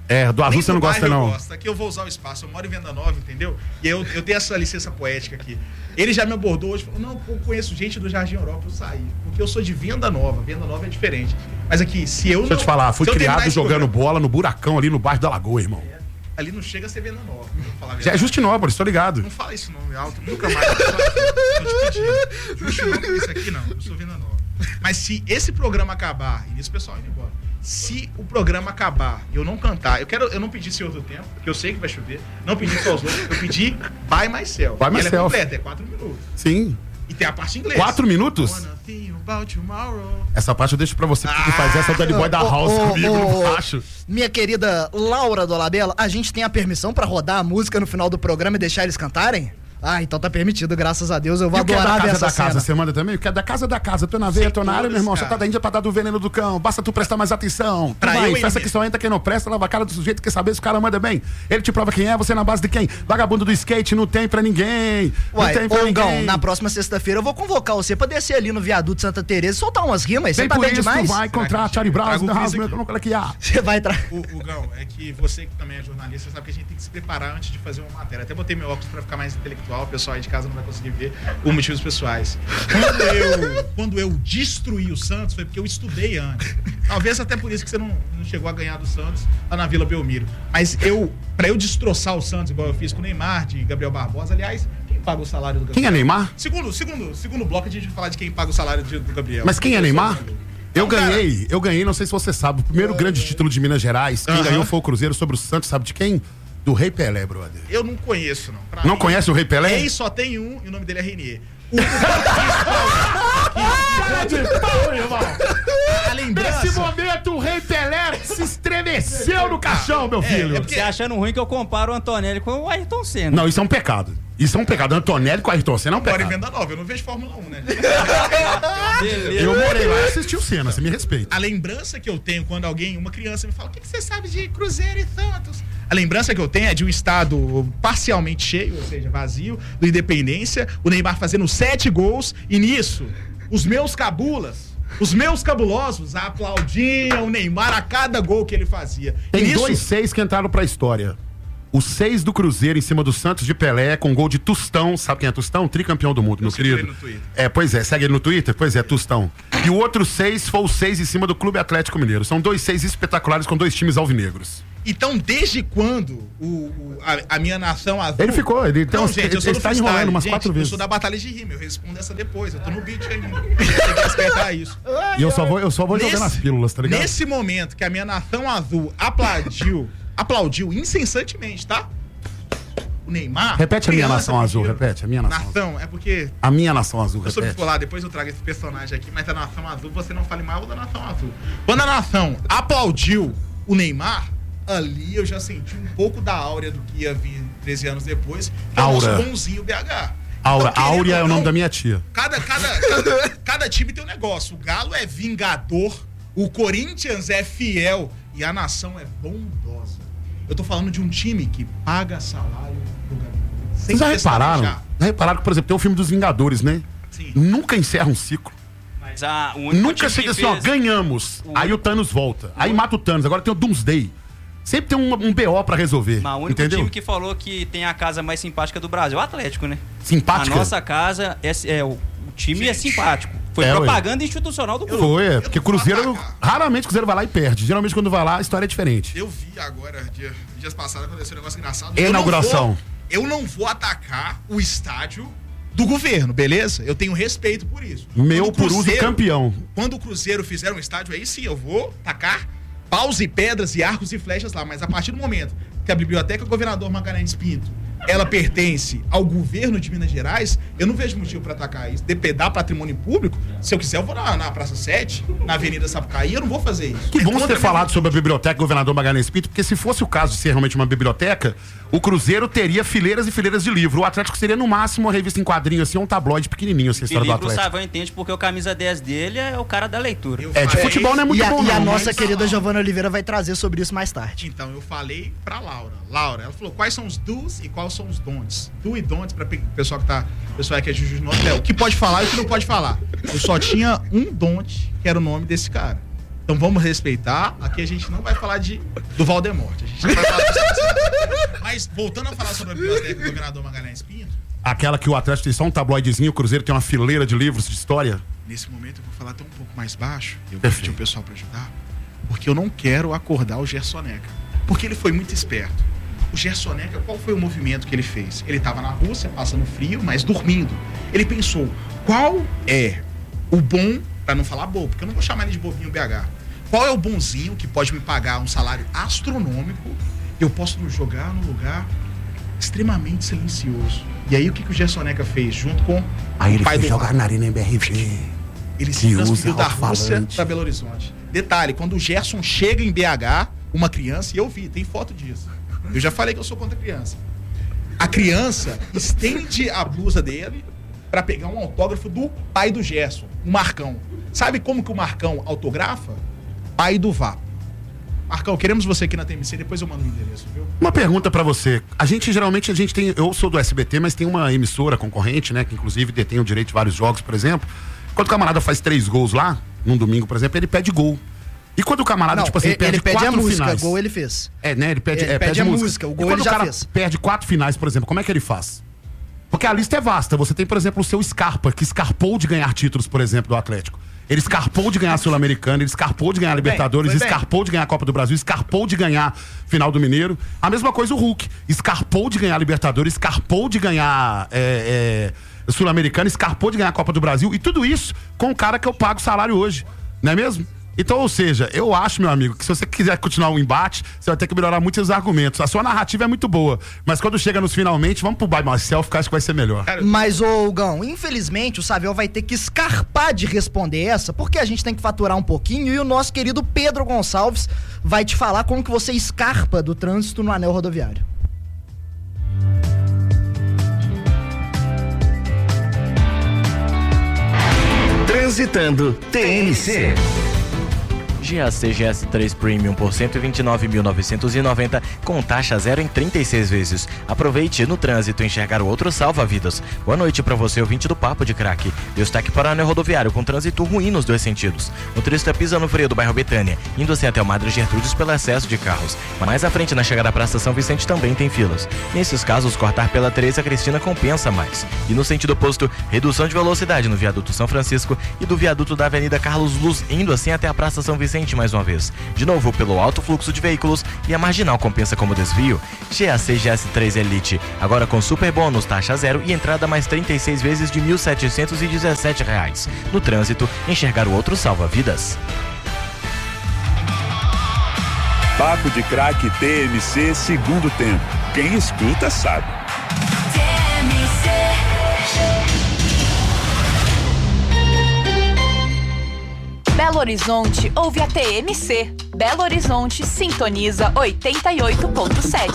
É, do azul Nem você não do gosta, bairro não. Eu gosto. Aqui eu vou usar o espaço. Eu moro em Venda Nova, entendeu? E eu, eu tenho essa licença poética aqui. Ele já me abordou hoje, falou, não, eu conheço gente do Jardim Europa, eu saí. Porque eu sou de Venda Nova. Venda Nova é diferente. Mas aqui, se eu Deixa não... eu te falar, fui se eu terminar criado esse jogando programa- bola no buracão ali no bairro da Lagoa, irmão. Ali não chega a ser Venda Nova. Vou falar a Já é verdade. Justinópolis, tô ligado. Não fala isso não, é alto. Nunca mais. Eu tô te pedindo. Justinópolis, isso aqui não. Eu sou Venda Nova. Mas se esse programa acabar, e nisso o pessoal indo embora, se o programa acabar e eu não cantar, eu quero, eu não pedi Senhor do Tempo, porque eu sei que vai chover, não pedi só os outros, eu pedi By Myself. By E ela é Myself. completa, é quatro minutos. Sim. E tem a parte em inglês. Quatro minutos? Wanna think about tomorrow. Essa parte eu deixo pra você, porque tu faz essa Danny Boy da House Ô, ô, comigo ô, no baixo. Minha querida Laura Dolabella, a gente tem a permissão pra rodar a música no final do programa e deixar eles cantarem? Ah, então tá permitido, graças a Deus. Eu vou E o que é da adorar ver casa essa da casa? cena. Você manda também? O que é da casa da casa? Tô na veia, tô na área, meu irmão. Você tá da Índia pra dar do veneno do cão. Basta tu prestar mais atenção. Tu Pra vai, eu festa ir- que só entra quem não presta, lava a cara do sujeito, quer saber se o cara manda bem. Ele te prova quem é, você na base de quem? Vagabundo do skate, não tem pra ninguém. Não Uai, tem pra ô Gão, ninguém. na próxima sexta-feira eu vou convocar você pra descer ali no viaduto Santa Teresa e soltar umas rimas. Você Bem tá por bem isso, demais? tu vai encontrar Charlie Brown, Trago o da Chris House, aqui. meu, como é que é? Você vai tra... O, o Gão, é que você que também é jornalista sabe que a gente tem que se preparar antes de fazer uma matéria. Até botei meu óculos pra ficar mais intelectual, o pessoal aí de casa não vai conseguir ver por motivos pessoais. Quando eu, quando eu destruí o Santos foi porque eu estudei antes. Talvez até por isso que você não, não chegou a ganhar do Santos lá na Vila Belmiro. Mas eu, pra eu destroçar o Santos, igual eu fiz com o Neymar, de Gabriel Barbosa, aliás, quem paga o salário do Gabriel? Quem é Neymar? Segundo, segundo, segundo bloco a gente vai falar de quem paga o salário de- do Gabriel. Mas quem é Neymar? Eu Não, cara. ganhei, eu ganhei, não sei se você sabe, o primeiro grande título de Minas Gerais, quem Aham. ganhou foi o Cruzeiro sobre o Santos, sabe de quem? Do Rei Pelé, brother. Eu não conheço, não. Pra Não mim, conhece o Rei Pelé? Rei só tem um e o nome dele é Renier. Cara de pau, irmão! A lembrança... Nesse momento, o Rei Pelé se estremeceu no caixão, meu filho. É porque você achando ruim que eu comparo o Antonelli com o Ayrton Senna. Não, isso é um pecado. Isso é um pecado. Antonelli com Ayrton Senna é um Moro em pecado. Venda Nova, eu não vejo Fórmula um, né? Eu morei lá e assisti o Senna, você me respeita. A lembrança que eu tenho quando alguém, uma criança me fala, o que, que você sabe de Cruzeiro e Santos? A lembrança que eu tenho é de um estado parcialmente cheio, ou seja, vazio, do Independência, o Neymar fazendo sete gols, e nisso, os meus cabulas, os meus cabulosos aplaudiam o Neymar a cada gol que ele fazia. Tem e nisso, dois seis que entraram pra história. O seis do Cruzeiro em cima do Santos de Pelé, com gol de Tostão. Sabe quem é Tostão? Tricampeão do mundo, meu sigo ele querido. no Twitter. É, pois é, segue ele no Twitter? Pois é, Tostão. E o outro seis foi o seis em cima do Clube Atlético Mineiro. São dois seis espetaculares com dois times alvinegros. Então, desde quando o, o- a, a minha nação azul... Ele ficou, ele tem Não, uns- gente, ele- eu sou ele do tá freestyle. enrolando umas Gente, quatro vezes. Eu sou da Batalha de Rima, eu respondo essa depois. Eu tô no beat ainda. Tem que respeitar isso. E eu só vou, eu só vou jogando as pílulas, tá ligado? Nesse momento que a minha nação azul aplaudiu, aplaudiu incessantemente, tá? O Neymar... Repete a minha criança, nação azul, pediu- repete, a minha nação azul. Nação, é porque... A minha nação azul, Eu sou repete. bipolar, depois eu trago esse personagem aqui, mas a nação azul, você não fale mal da nação azul. Quando a nação aplaudiu o Neymar, ali eu já senti um pouco da áurea do que ia vir treze anos depois, que é o Aura. nosso bonzinho B H. Aura, Então, querendo Áurea é ou o nome não, da minha tia. Cada, cada, cada, cada time tem um negócio. O Galo é vingador, o Corinthians é fiel e a nação é bondosa. Eu tô falando de um time que paga salário pro Gabriel. Sem Vocês já repararam? pestanejar. Já repararam que, por exemplo, tem o filme dos Vingadores, né? Sim. Nunca encerra um ciclo. Mas a, o único Nunca time chega que assim, ó, fez- ganhamos. Aí o Thanos volta. Aí mata o Thanos. Agora tem o Doomsday. Sempre tem um, um B O pra resolver. Mas o único entendeu? time que falou que tem a casa mais simpática do Brasil é o Atlético, né? Simpática? A nossa casa, é, é o, o time é simpático. Foi É, propaganda institucional do grupo. Foi, é. Porque Cruzeiro, raramente o Cruzeiro vai lá e perde. Geralmente quando vai lá, a história é diferente. Eu vi agora, dia, dias passados, aconteceu um negócio engraçado. Inauguração. Eu não, vou, eu não vou atacar o estádio do governo, beleza? Eu tenho respeito por isso. Meu Quando o por uso Cruzeiro- campeão. Quando o Cruzeiro fizer um estádio, aí sim eu vou tacar paus e pedras e arcos e flechas lá. Mas a partir do momento que a Biblioteca Governador Magalhães Pinto, ela pertence ao governo de Minas Gerais, eu não vejo motivo para atacar isso. Depredar patrimônio público, se eu quiser eu vou na, na Praça sete, na Avenida Sapucaí, eu não vou fazer isso. Que É bom você contra ter a falado sobre a biblioteca Governador Magalhães Pinto, porque se fosse o caso de ser realmente uma biblioteca, o Cruzeiro teria fileiras e fileiras de livro. O Atlético seria no máximo uma revista em quadrinho, assim, um tabloide pequenininho, assim, a história do Felipe, o Atlético. Savão entende porque o camisa dez dele é o cara da leitura. É, de futebol não é muito e a, bom, e a não, nossa mas- querida Giovana Oliveira vai trazer sobre isso mais tarde. Então, eu falei pra Laura. Laura, ela falou quais são os do's e quais são os don'ts. Do e don'ts, pra pe- pessoal que tá. Pessoal que é Juju de Norte, é o que pode falar e o que não pode falar. Eu só tinha um don't, que era o nome desse cara. Então vamos respeitar. Aqui a gente não vai falar de, do Valdemorte. A gente não vai falar de... Mas voltando a falar sobre a biblioteca do governador Magalhães Pinto. Aquela que o Atlético tem só um tabloidezinho, o Cruzeiro tem uma fileira de livros de história. Nesse momento eu vou falar até um pouco mais baixo. Eu vou pedir o pessoal para ajudar. Porque eu não quero acordar o Gerson Neca. Porque ele foi muito esperto. O Gerson Neca, qual foi o movimento que ele fez? Ele estava na Rússia, passando frio, mas dormindo. Ele pensou, qual é o bom, para não falar bobo, porque eu não vou chamar ele de bobinho B H. Qual é o bonzinho que pode me pagar um salário astronômico e eu posso jogar num lugar extremamente silencioso? E aí o que, que o Gerson Neca fez junto com aí o pai do jogar na Arena M R V. Ele se transferiu da Rússia para Belo Horizonte. Detalhe, quando o Gerson chega em B H, uma criança, e eu vi, tem foto disso. Eu já falei que eu sou contra a criança. A criança estende a blusa dele para pegar um autógrafo do pai do Gerson, o Marcão. Sabe como que o Marcão autografa? Pai do Vapo. Marcão, queremos você aqui na T M C, depois eu mando o endereço, viu? Uma pergunta pra você. A gente, geralmente, a gente tem... Eu sou do S B T, mas tem uma emissora concorrente, né? Que inclusive detém o direito de vários jogos, por exemplo. Quando o camarada faz três gols lá, num domingo, por exemplo, ele pede gol. E quando o camarada, não, tipo assim, ele perde ele pede quatro a música, finais. gol ele fez. É, né? Ele pede, ele é, pede, pede a música. música, o E gol quando ele o já cara fez. perde quatro finais, por exemplo, como é que ele faz? Porque a lista é vasta. Você tem, por exemplo, o seu Scarpa, que escarpou de ganhar títulos, por exemplo, do Atlético. Ele escarpou de ganhar a Sul-Americana, ele escarpou de ganhar a Libertadores, bem, escarpou de ganhar a Copa do Brasil, escarpou de ganhar final do Mineiro. A mesma coisa o Hulk. Escarpou de ganhar a Libertadores, escarpou de ganhar é, é, Sul-Americana, escarpou de ganhar a Copa do Brasil. E tudo isso com o cara que eu pago salário hoje. Não é mesmo? Então, ou seja, eu acho, meu amigo, que se você quiser continuar o embate, você vai ter que melhorar muitos argumentos. A sua narrativa é muito boa, mas quando chega nos finalmente, vamos pro By Myself, que eu acho que vai ser melhor. Mas, ô Gão, infelizmente o Saviel vai ter que escarpar de responder essa, porque a gente tem que faturar um pouquinho e o nosso querido Pedro Gonçalves vai te falar como que você escarpa do trânsito no anel rodoviário. Transitando T N C. G A C G S três Premium por cento e vinte e nove mil novecentos e noventa com taxa zero em trinta e seis vezes. Aproveite no trânsito enxergar o outro salva-vidas. Boa noite para você, ouvinte do Papo de Craque. Destaque para o anel rodoviário com trânsito ruim nos dois sentidos. O motorista pisa no freio do bairro Betânia, indo assim até o Madre Gertrudes pelo excesso de carros. Mais à frente, na chegada à Praça São Vicente, também tem filas. Nesses casos, cortar pela Teresa Cristina compensa mais. E no sentido oposto, redução de velocidade no viaduto São Francisco e do viaduto da Avenida Carlos Luz, indo assim até a Praça São Vicente mais uma vez. De novo, pelo alto fluxo de veículos e a marginal compensa como desvio. G A C G S três Elite, agora com super bônus, taxa zero e entrada mais trinta e seis vezes de mil setecentos e dezessete reais. No trânsito, enxergar o outro salva vidas. Papo de Craque T M C, segundo tempo. Quem escuta sabe. T M C. Belo Horizonte ouve a T M C. Belo Horizonte sintoniza oitenta e oito ponto sete.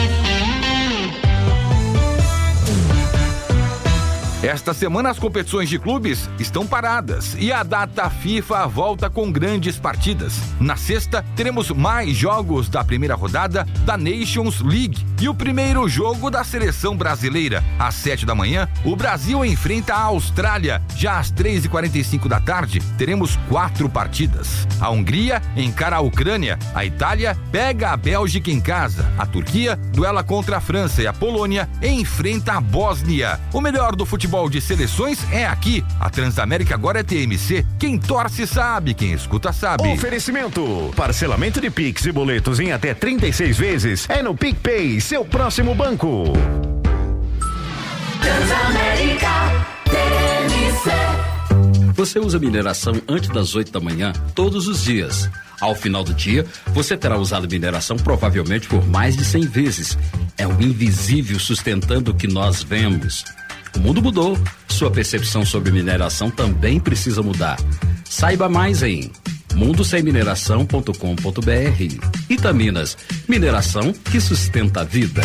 Esta semana as competições de clubes estão paradas e a data FIFA volta com grandes partidas. Na sexta, teremos mais jogos da primeira rodada da Nations League e o primeiro jogo da seleção brasileira. Às sete da manhã, o Brasil enfrenta a Austrália. Já às três e quarenta e cinco da tarde, teremos quatro partidas. A Hungria encara a Ucrânia, a Itália pega a Bélgica em casa, a Turquia duela contra a França e a Polônia enfrenta a Bósnia. O melhor do futebol de seleções é aqui. A Transamérica agora é T M C. Quem torce sabe, quem escuta sabe. Oferecimento: parcelamento de Pix e boletos em até trinta e seis vezes é no PicPay, seu próximo banco. Transamérica T M C. Você usa mineração antes das oito da manhã todos os dias. Ao final do dia, você terá usado mineração provavelmente por mais de cem vezes. É o invisível sustentando o que nós vemos. O mundo mudou. Sua percepção sobre mineração também precisa mudar. Saiba mais em mundo sem mineração ponto com ponto b r. Itaminas, mineração que sustenta a vida.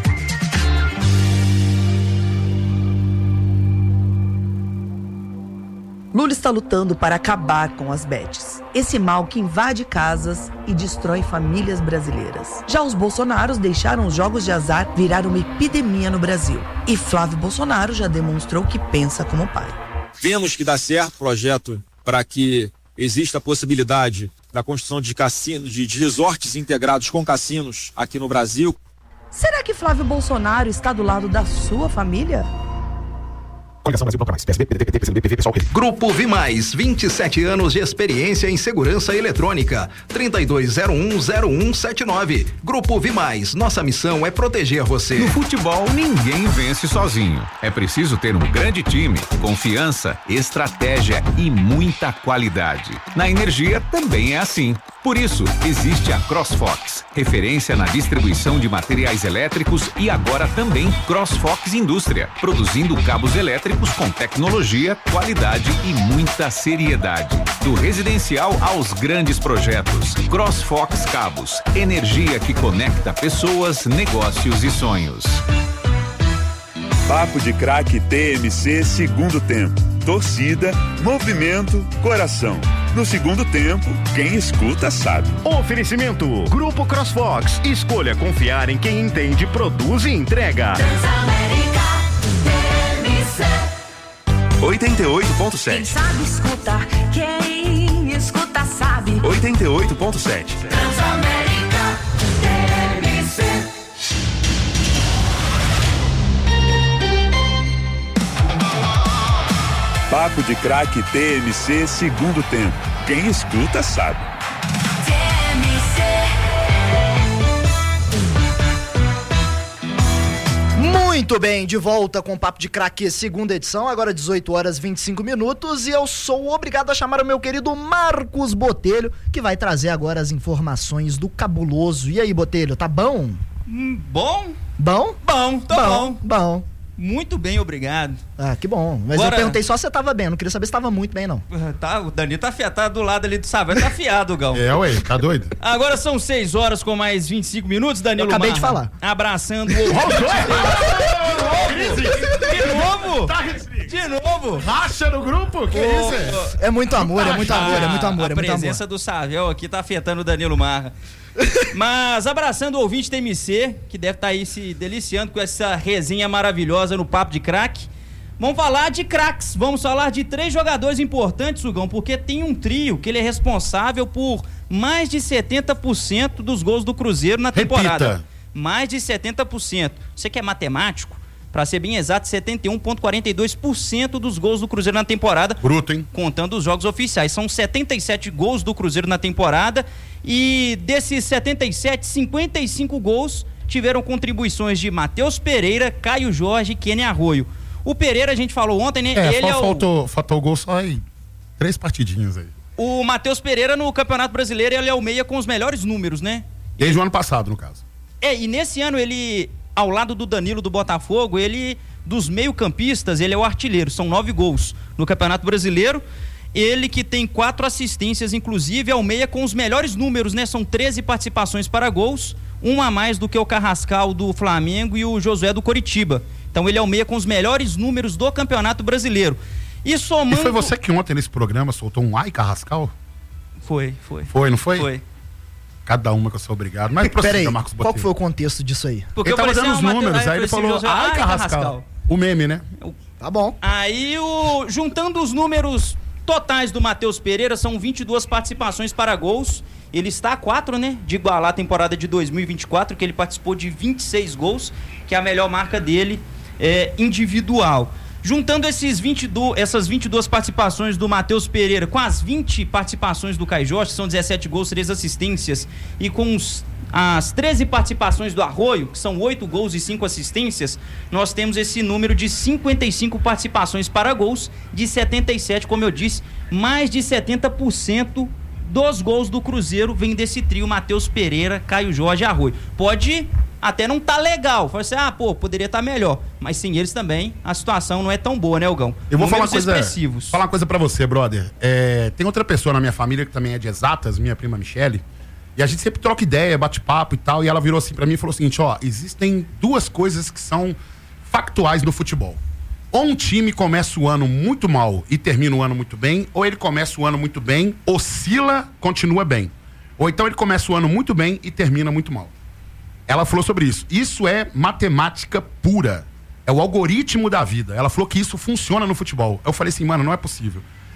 Lula está lutando para acabar com as bets, esse mal que invade casas e destrói famílias brasileiras. Já os Bolsonaros deixaram os jogos de azar virar uma epidemia no Brasil. E Flávio Bolsonaro já demonstrou que pensa como pai. Vemos que dá certo o projeto para que exista a possibilidade da construção de cassinos, de, de resorts integrados com cassinos aqui no Brasil. Será que Flávio Bolsonaro está do lado da sua família? Coligação Brasil Bloco Mais, P S B, P D T, P C B, P V, Pessoal. Grupo Vimais, vinte e sete anos de experiência em segurança eletrônica. trinta e dois zero um zero um sete nove. Grupo Vimais, nossa missão é proteger você. No futebol, ninguém vence sozinho. É preciso ter um grande time, confiança, estratégia e muita qualidade. Na energia também é assim. Por isso, existe a CrossFox, referência na distribuição de materiais elétricos, e agora também CrossFox Indústria, produzindo cabos elétricos com tecnologia, qualidade e muita seriedade. Do residencial aos grandes projetos. CrossFox Cabos, energia que conecta pessoas, negócios e sonhos. Papo de Craque T M C, segundo tempo. Torcida, movimento, coração. No segundo tempo, quem escuta sabe. Oferecimento: Grupo CrossFox. Escolha confiar em quem entende, produz e entrega. Transamérica T M C. oitenta e oito ponto sete. Quem sabe escutar, quem escuta sabe. oitenta e oito ponto sete. Transamérica T M C. Papo de Craque T M C, segundo tempo. Quem escuta sabe. T M C. Muito bem, de volta com o Papo de Craque, segunda edição, agora dezoito horas e vinte e cinco minutos, e eu sou obrigado a chamar o meu querido Marcos Botelho, que vai trazer agora as informações do cabuloso. E aí, Botelho, tá bom? Hum, bom? Bom? Bom, tô bom. bom. Bom. Muito bem, obrigado. Ah, que bom. Mas Agora... eu perguntei só se você tava bem, não queria saber se tava muito bem, não. Tá, o Danilo tá afiado, tá do lado ali do Saber, tá afiado, Gão. É, ué, tá doido? Agora são seis horas com mais vinte e cinco minutos, Danilo. Eu acabei Marra, de falar. Abraçando o... De novo? De novo? Racha no grupo? Que oh, isso? É muito amor, é muito amor, é muito amor, a é muito amor. A presença do Savel aqui tá afetando o Danilo Marra. Mas abraçando o ouvinte T M C, que deve estar tá aí se deliciando com essa resenha maravilhosa no Papo de Craque. Vamos falar de craques, vamos falar de três jogadores importantes, Sugão, porque tem um trio que ele é responsável por mais de setenta por cento dos gols do Cruzeiro na temporada. Repita. Mais de setenta por cento. Você que é matemático, para ser bem exato, setenta e um vírgula quarenta e dois por cento dos gols do Cruzeiro na temporada. Bruto, hein? Contando os jogos oficiais. São setenta e sete gols do Cruzeiro na temporada. E desses setenta e sete, cinquenta e cinco gols tiveram contribuições de Matheus Pereira, Caio Jorge e Kenny Arroio. O Pereira, a gente falou ontem, né? É, Ele é faltou, o... faltou o gol só em três partidinhas aí. O Matheus Pereira no Campeonato Brasileiro, ele é o meia com os melhores números, né? Desde o ano passado, no caso. É, e nesse ano ele, ao lado do Danilo do Botafogo, ele, dos meio-campistas, ele é o artilheiro. São nove gols no Campeonato Brasileiro. Ele que tem quatro assistências, inclusive, é o meia com os melhores números, né? São treze participações para gols, uma a mais do que o Carrascal do Flamengo e o Josué do Coritiba. Então ele é o meia com os melhores números do Campeonato Brasileiro. E somando... E foi você que ontem nesse programa soltou um ai Carrascal? Foi, foi. Foi, não foi? Foi. Cada uma que eu sou obrigado. Mas prossiga, Marcos Botelho. Qual que foi o contexto disso aí? Porque ele tava parecia dando os uma- números, aí aí ele parecia falou José, ai ai, Carrascal. Carrascal. O meme, né? Tá bom. Aí, o, juntando os números totais do Matheus Pereira, são vinte e duas participações para gols. Ele está a quatro, né? De igualar a temporada de dois mil e vinte e quatro, que ele participou de vinte e seis gols, que é a melhor marca dele é, individual. Juntando esses vinte e dois, essas vinte e duas participações do Matheus Pereira com as vinte participações do Caio Jorge, são dezessete gols, três assistências, e com os, as treze participações do Arroio, que são oito gols e cinco assistências, nós temos esse número de cinquenta e cinco participações para gols, de setenta e sete, como eu disse, mais de setenta por cento dos gols do Cruzeiro vem desse trio Matheus Pereira, Caio Jorge e Arroio. Pode até não tá legal, fala assim, ah, pô, poderia estar tá melhor, mas sem eles também a situação não é tão boa, né, Elgão? Eu vou falar uma, Números coisa, expressivos. falar uma coisa pra você, brother. É, tem outra pessoa na minha família que também é de exatas, minha prima Michele, e a gente sempre troca ideia, bate papo e tal, e ela virou assim pra mim e falou o seguinte, ó, existem duas coisas que são factuais no futebol. Ou um time começa o ano muito mal e termina o ano muito bem, ou ele começa o ano muito bem, oscila, continua bem. Ou então ele começa o ano muito bem e termina muito mal. Ela falou sobre isso. Isso é matemática pura. É o algoritmo da vida. Ela falou que isso funciona no futebol. Eu falei assim, mano, não é possível.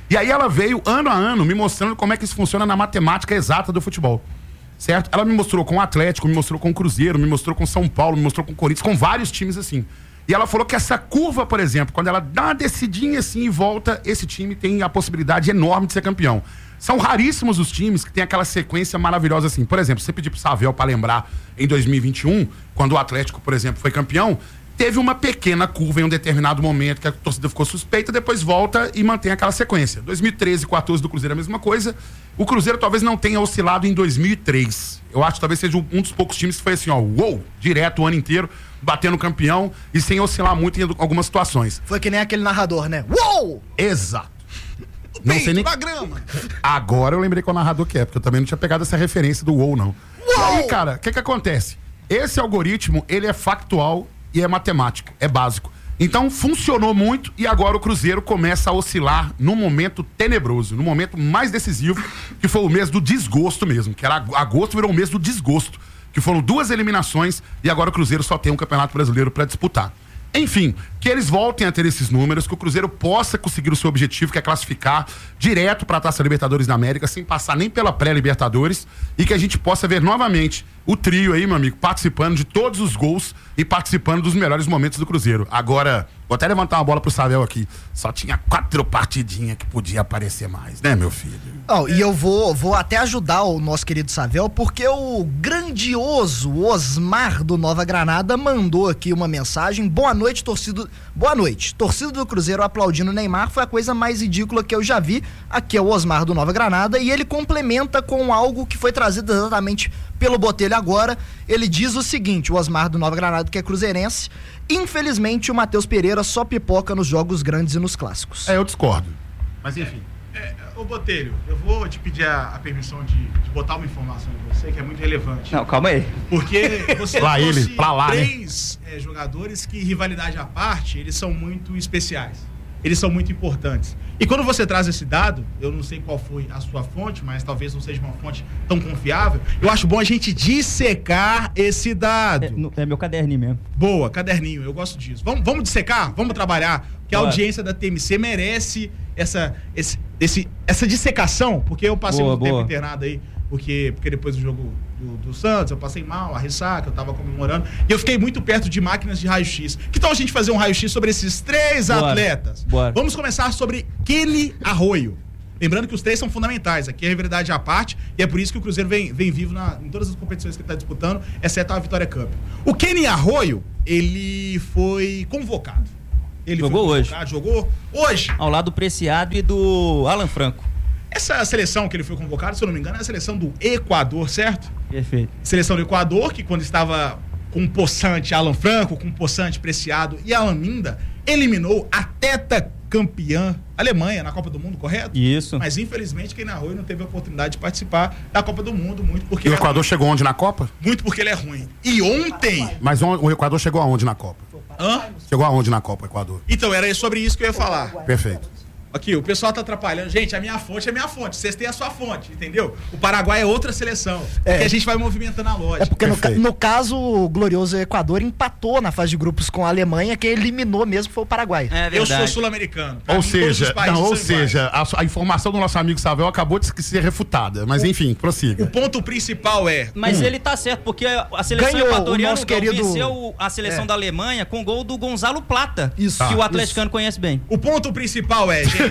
E aí ela veio, ano a ano, me mostrando como é que isso funciona na matemática exata do futebol. Certo? Ela me mostrou com o Atlético, me mostrou com o Cruzeiro, me mostrou com o São Paulo, me mostrou com o Corinthians, com vários times assim. E ela falou que essa curva, por exemplo, quando ela dá uma descidinha assim e volta, esse time tem a possibilidade enorme de ser campeão. São raríssimos os times que tem aquela sequência maravilhosa assim. Por exemplo, se você pedir pro Savel para lembrar em dois mil e vinte e um, quando o Atlético, por exemplo, foi campeão, teve uma pequena curva em um determinado momento que a torcida ficou suspeita, depois volta e mantém aquela sequência. dois mil e treze, quatorze do Cruzeiro é a mesma coisa. O Cruzeiro talvez não tenha oscilado em dois mil e três. Eu acho que talvez seja um dos poucos times que foi assim, ó, uou, direto o ano inteiro, batendo campeão e sem oscilar muito em algumas situações. Foi que nem aquele narrador, né? Uou! Exato. Não sei nem... na grama. Agora eu lembrei qual narrador que é, porque eu também não tinha pegado essa referência do uou, não. Uou! E aí, cara, o que que acontece? Esse algoritmo, ele é factual e é matemático, é básico. Então funcionou muito e agora o Cruzeiro começa a oscilar num momento tenebroso, no momento mais decisivo, que foi o mês do desgosto mesmo, que era agosto, virou o mês do desgosto, que foram duas eliminações e agora o Cruzeiro só tem um Campeonato Brasileiro para disputar. Enfim, que eles voltem a ter esses números, que o Cruzeiro possa conseguir o seu objetivo, que é classificar direto para a Taça Libertadores da América, sem passar nem pela pré-Libertadores, e que a gente possa ver novamente o trio aí, meu amigo, participando de todos os gols e participando dos melhores momentos do Cruzeiro. Agora, vou até levantar uma bola pro Savel aqui. Só tinha quatro partidinhas que podia aparecer mais, né, meu filho? Oh, e eu vou, vou até ajudar o nosso querido Savel, porque o grandioso Osmar do Nova Granada mandou aqui uma mensagem. Boa noite, torcida. Boa noite. Torcida do Cruzeiro aplaudindo o Neymar foi a coisa mais ridícula que eu já vi. Aqui é o Osmar do Nova Granada e ele complementa com algo que foi trazido exatamente pelo Botelho agora. Ele diz o seguinte, o Osmar do Nova Granada, que é cruzeirense: infelizmente o Matheus Pereira só pipoca nos jogos grandes e nos clássicos. É, eu discordo. Mas enfim. É, é, ô Botelho, eu vou te pedir a, a permissão de, de botar uma informação em você que é muito relevante. Não, calma aí. Porque você lá trouxe ele, pra lá, três né? é, jogadores que, rivalidade à parte, eles são muito especiais. Eles são muito importantes. E quando você traz esse dado, eu não sei qual foi a sua fonte, mas talvez não seja uma fonte tão confiável, eu acho bom a gente dissecar esse dado. É, no, é meu caderninho mesmo. Boa, caderninho, eu gosto disso. Vamos, vamos dissecar? Vamos trabalhar? Porque a Boa. audiência da T M C merece essa, esse, esse, essa dissecação, porque eu passei Boa, um tempo boa. internado aí, porque, porque depois do jogo do, do Santos, eu passei mal, a ressaca, eu tava comemorando, e eu fiquei muito perto de máquinas de raio-x. Que tal a gente fazer um raio-x sobre esses três Bora. atletas? Bora. Vamos começar sobre Kenny Arroio. Lembrando que os três são fundamentais, aqui é a rivalidade à parte, e é por isso que o Cruzeiro vem, vem vivo na, em todas as competições que ele está disputando, exceto a Vitória Cup. O Kenny Arroio, ele foi convocado. Ele Jogou foi hoje. convocado, jogou hoje. Ao lado do Preciado e do Alan Franco. Essa seleção que ele foi convocado, se eu não me engano, é a seleção do Equador, certo? Perfeito. Seleção do Equador, que quando estava com o possante Alan Franco, com o possante Preciado e Alan Minda, eliminou a tetacampeã Alemanha na Copa do Mundo, correto? Isso. Mas infelizmente Kenny Arroio não teve a oportunidade de participar da Copa do Mundo, muito porque E o ele é Equador ruim. chegou onde na Copa? Muito porque ele é ruim. E ontem... Mas on- o Equador chegou aonde na Copa? Hã? Chegou aonde na Copa, o Equador? Então, era sobre isso que eu ia falar. Perfeito. Aqui, o pessoal tá atrapalhando. Gente, a minha fonte é a minha fonte. Vocês têm a sua fonte, entendeu? O Paraguai é outra seleção. É. Que a gente vai movimentando a lógica. É porque no, ca- no caso, o glorioso Equador empatou na fase de grupos com a Alemanha, que eliminou mesmo, foi o Paraguai. É Eu sou sul-americano. Pra Ou mim, todos os seja, países não, ou são iguais. seja, a, a informação do nosso amigo Savel acabou de ser refutada. Mas enfim, prossiga. O ponto principal é... Mas Hum. ele tá certo, porque a seleção Ganhou o equatoriana nosso Gão, querido- venceu a seleção É. da Alemanha com gol do Gonzalo Plata, Isso. que Tá. o atleticano conhece bem. O ponto principal é, gente...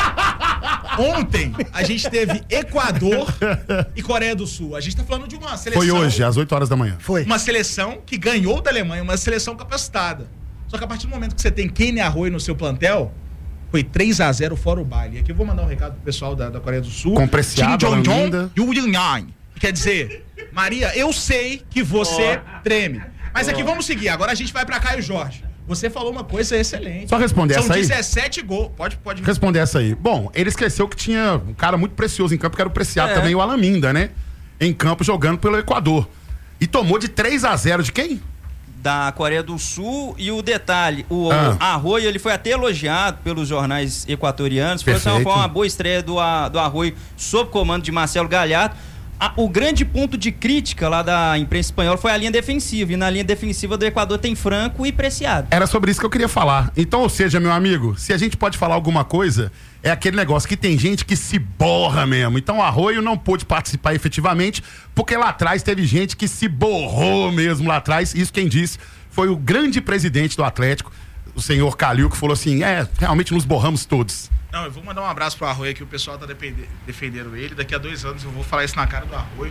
Ontem, a gente teve Equador e Coreia do Sul. A gente tá falando de uma seleção... Foi hoje, às oito horas da manhã. Foi. Uma seleção que ganhou da Alemanha, uma seleção capacitada. Só que a partir do momento que você tem Kenny Arroio no seu plantel, foi três a zero fora o baile. E aqui eu vou mandar um recado pro pessoal da, da Coreia do Sul. Com Preciado, Kim Jong-un Alan e o Yang. Quer dizer, Maria, eu sei que você treme. Mas aqui vamos seguir. Agora a gente vai pra Caio Jorge. Você falou uma coisa excelente. Só responder São essa aí. dezessete gols. Pode, pode. Responder essa aí. Bom, ele esqueceu que tinha um cara muito precioso em campo, que era o Preciado É. também, o Alaminda, né? Em campo, jogando pelo Equador. E tomou de três a zero de quem? Da Coreia do Sul, e o detalhe, o Ah. Arroio, ele foi até elogiado pelos jornais equatorianos, foi, assim, Perfeito. foi uma boa estreia do, A- do Arroio sob comando de Marcelo Galhardo. A, o grande ponto de crítica lá da imprensa espanhola foi a linha defensiva. E na linha defensiva do Equador tem Franco e Preciado. Era sobre isso que eu queria falar. Então, ou seja, meu amigo, se a gente pode falar alguma coisa, é aquele negócio que tem gente que se borra mesmo. Então, o Arroio não pôde participar efetivamente, porque lá atrás teve gente que se borrou mesmo lá atrás. Isso quem disse foi o grande presidente do Atlético, o senhor Calil, que falou assim, é, realmente nos borramos todos. Não, eu vou mandar um abraço pro Arroio aqui, o pessoal tá defendendo ele. Daqui a dois anos eu vou falar isso na cara do Arroio.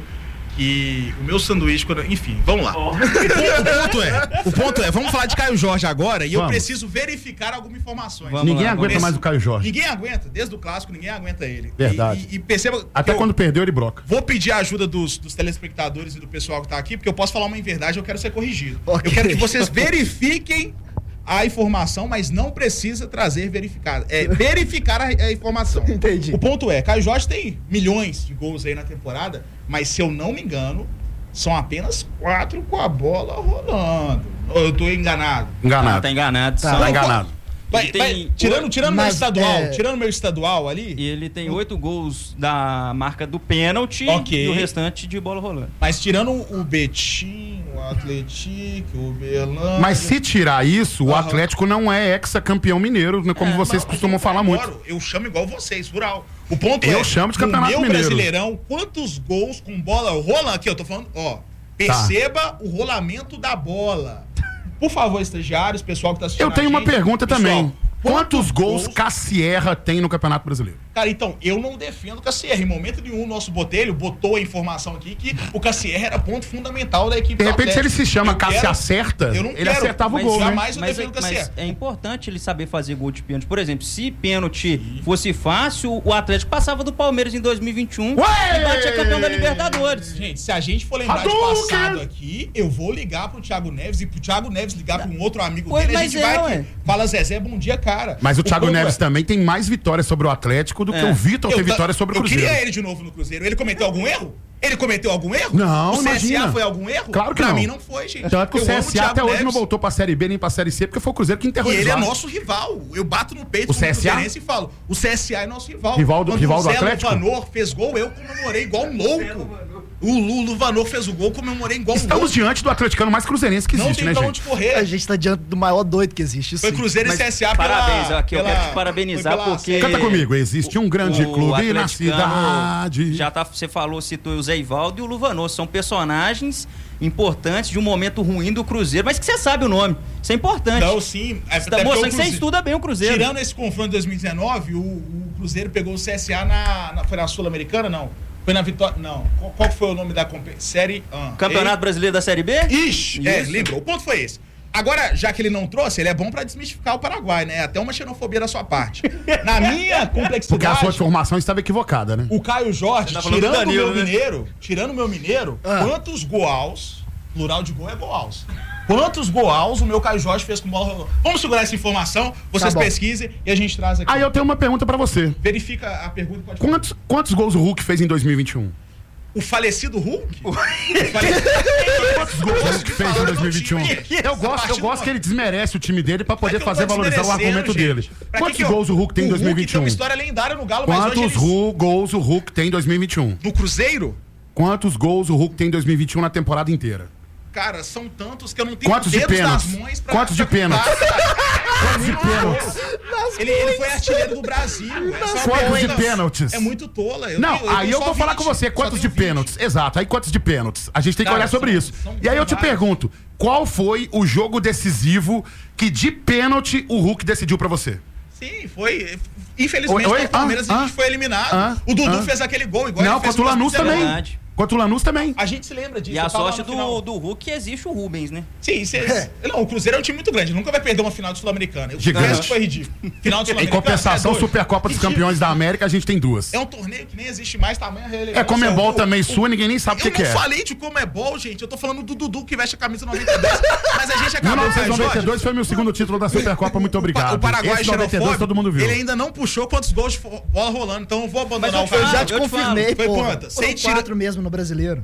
E o meu sanduíche, quando... enfim, vamos lá. Oh. O, ponto é, o ponto é, vamos falar de Caio Jorge agora e vamos. Eu preciso verificar algumas informações. Vamos ninguém lá, aguenta vamos. mais o Caio Jorge. Ninguém aguenta, desde o clássico ninguém aguenta ele. Verdade. E, e, e perceba... Até eu, quando perdeu ele broca. Vou pedir a ajuda dos, dos telespectadores e do pessoal que tá aqui, porque eu posso falar uma inverdade, eu quero ser corrigido. Okay. Eu quero que vocês verifiquem a informação, mas não precisa trazer verificada. É verificar a, a informação. Entendi. O ponto é, Caio Jorge tem milhões de gols aí na temporada, mas se eu não me engano, são apenas quatro com a bola rolando. Ou eu tô enganado? Enganado. Não, tá enganado. Tá, tá enganado. Vai, tem, vai, tirando tirando mas, meu estadual, é... tirando meu estadual ali. E ele tem oito gols da marca do pênalti okay. e o restante de bola rolando. Mas tirando o Betim, o Atlético, o Berlândia... Mas se tirar isso, uhum. o Atlético não é ex-campeão mineiro, né, como é, vocês não, costumam falar adoro. muito. Eu chamo igual vocês, rural. O ponto eu é, chamo de campeonato no meu mineiro. Brasileirão, quantos gols com bola rolando? Aqui, eu tô falando, ó, perceba tá. o rolamento da bola. Por favor, estagiários, pessoal que tá assistindo. Eu tenho uma gente, pergunta pessoal, também. Quantos, Quantos gols, gols Cassierra tem no Campeonato Brasileiro? Cara, então, eu não defendo o Cassierra. Em momento nenhum, o nosso Botelho botou a informação aqui que o Cassierra era ponto fundamental da equipe. De repente, se ele se chama Cassia Acerta, eu não ele quero, acertava mas o gol, jamais né? eu defendo o Cassierra. Mas é importante ele saber fazer gol de pênalti. Por exemplo, se pênalti Sim. fosse fácil, o Atlético passava do Palmeiras em dois mil e vinte e um Ué! e batia campeão da Libertadores. Gente, se a gente for lembrar Hadouken! de passado aqui, eu vou ligar pro Thiago Neves e pro Thiago Neves ligar pra um outro amigo Ué, dele. A gente é, vai ué. aqui. Fala, Zezé, bom dia, cara. Mas o, o Thiago Neves é... também tem mais vitórias sobre o Atlético do é. que o Vitor tem vitórias sobre o Cruzeiro. Eu queria ele de novo no Cruzeiro. Ele cometeu algum erro? Ele cometeu algum erro? Não, o C S A imagina. foi algum erro? Claro que pra não. mim não foi, gente. Tanto que o C S A até hoje Neves. não voltou pra Série B nem pra Série C, porque foi o Cruzeiro que enterrou ele. E ele lá. é nosso rival. Eu bato no peito o C S A? e falo, o C S A é nosso rival. Rival do, Quando rival o do Zé Atlético? Luvanor fez gol, eu comemorei igual um louco. O Lulu Vanor fez o gol, comemorei igual um Estamos louco. diante do atleticano mais cruzeirense que existe, né, gente? Não tem pra onde correr. A gente tá diante do maior doido que existe. Foi Cruzeiro Mas, e C S A pela... Parabéns, pela, aqui eu pela, quero te parabenizar pela... porque... Canta comigo, existe um grande o clube na cidade. Já tá, você falou, citou o Zé Ivaldo e o Luvanor, são personagens importantes de um momento ruim do Cruzeiro, mas que você sabe o nome, isso é importante. Não, sim. É, você tá mostrando que você estuda bem o Cruzeiro. Tirando esse confronto de dois mil e dezenove, o, o Cruzeiro pegou o C S A na, na, foi na Sul-Americana, não? Foi na Vitória, não. Qual, qual foi o nome da competição? Série A. Campeonato Ele... Brasileiro da Série B? Ixi, Isso. é, lembrou. O ponto foi esse. Agora, já que ele não trouxe, ele é bom pra desmistificar o Paraguai, né? Até uma xenofobia da sua parte. Na minha complexidade... Porque a sua informação estava equivocada, né? O Caio Jorge, tá tirando o Danilo, meu né? mineiro, tirando o meu mineiro, Ah. quantos gols, plural de gol é gols, quantos gols o meu Caio Jorge fez com bola rolando? Vamos segurar essa informação, vocês Tá bom. pesquisem e a gente traz aqui. Aí eu tenho uma pergunta pra você. Verifica a pergunta e pode Quantos, quantos gols o Hulk fez em dois mil e vinte e um? O falecido Hulk? O falecido... Quantos gols o Hulk fez em dois mil e vinte e um? Eu gosto, eu gosto que ele desmerece o time dele pra poder fazer valorizar o argumento dele. Quantos gols o Hulk tem em dois mil e vinte e um? O Hulk tem uma história lendária no Galo, mas Quantos hoje eles... gols o Hulk tem em dois mil e vinte e um? No Cruzeiro? Quantos gols o Hulk tem em dois mil e vinte e um na temporada inteira? Cara, são tantos que eu não tenho Quantos de dedos nas pênaltis? mãos pra... Quantos de pênaltis? Quantos de pênaltis? Ele, ele foi artilheiro do Brasil. Quantos de pênaltis? É muito tola. Eu não, tenho, eu aí tenho eu só vou falar vinte, com você quantos de vinte. pênaltis. Exato, aí quantos de pênaltis. A gente tem que Cara, olhar sobre são- isso. são- E aí eu te são vários. pergunto, qual foi o jogo decisivo que de pênalti o Hulk decidiu pra você? Sim, foi. Infelizmente, Oi, oi? o Palmeiras Ah, a gente ah, foi eliminado. ah, o Dudu ah. fez aquele gol igual Não, ele fez contra o no Lanús dois mil e também. dezenove. Contra o Lanús também. A gente se lembra disso. E a eu tava lá sorte no final. do, do Hulk existe o Rubens, né? Sim, cês... não, o Cruzeiro é um time muito grande, nunca vai perder uma final de Sul-Americana. O Gigante. resto foi ridículo. Final de Em Sul-Americana. compensação, é doido. Supercopa dos Ridículo. Campeões da América, a gente tem duas. É um torneio que nem existe mais, tamanho relevância. É Comembol O- também o- sua, ninguém nem sabe o que Eu que não é. falei de Comebol, gente. Eu tô falando do Dudu que veste a camisa noventa e dois. Mas a gente mil acabou, novecentos e noventa e Jorge. dois foi meu segundo título da Supercopa, muito obrigado. O Paraguai Esse noventa e dois todo mundo viu. Ele ainda não puxou quantos gols de fo- bola rolando, então eu vou abandonar Mas o eu, cara. já te confirmei, Foi pô. quantas? Foram Sem tira... quatro mesmo no Brasileiro.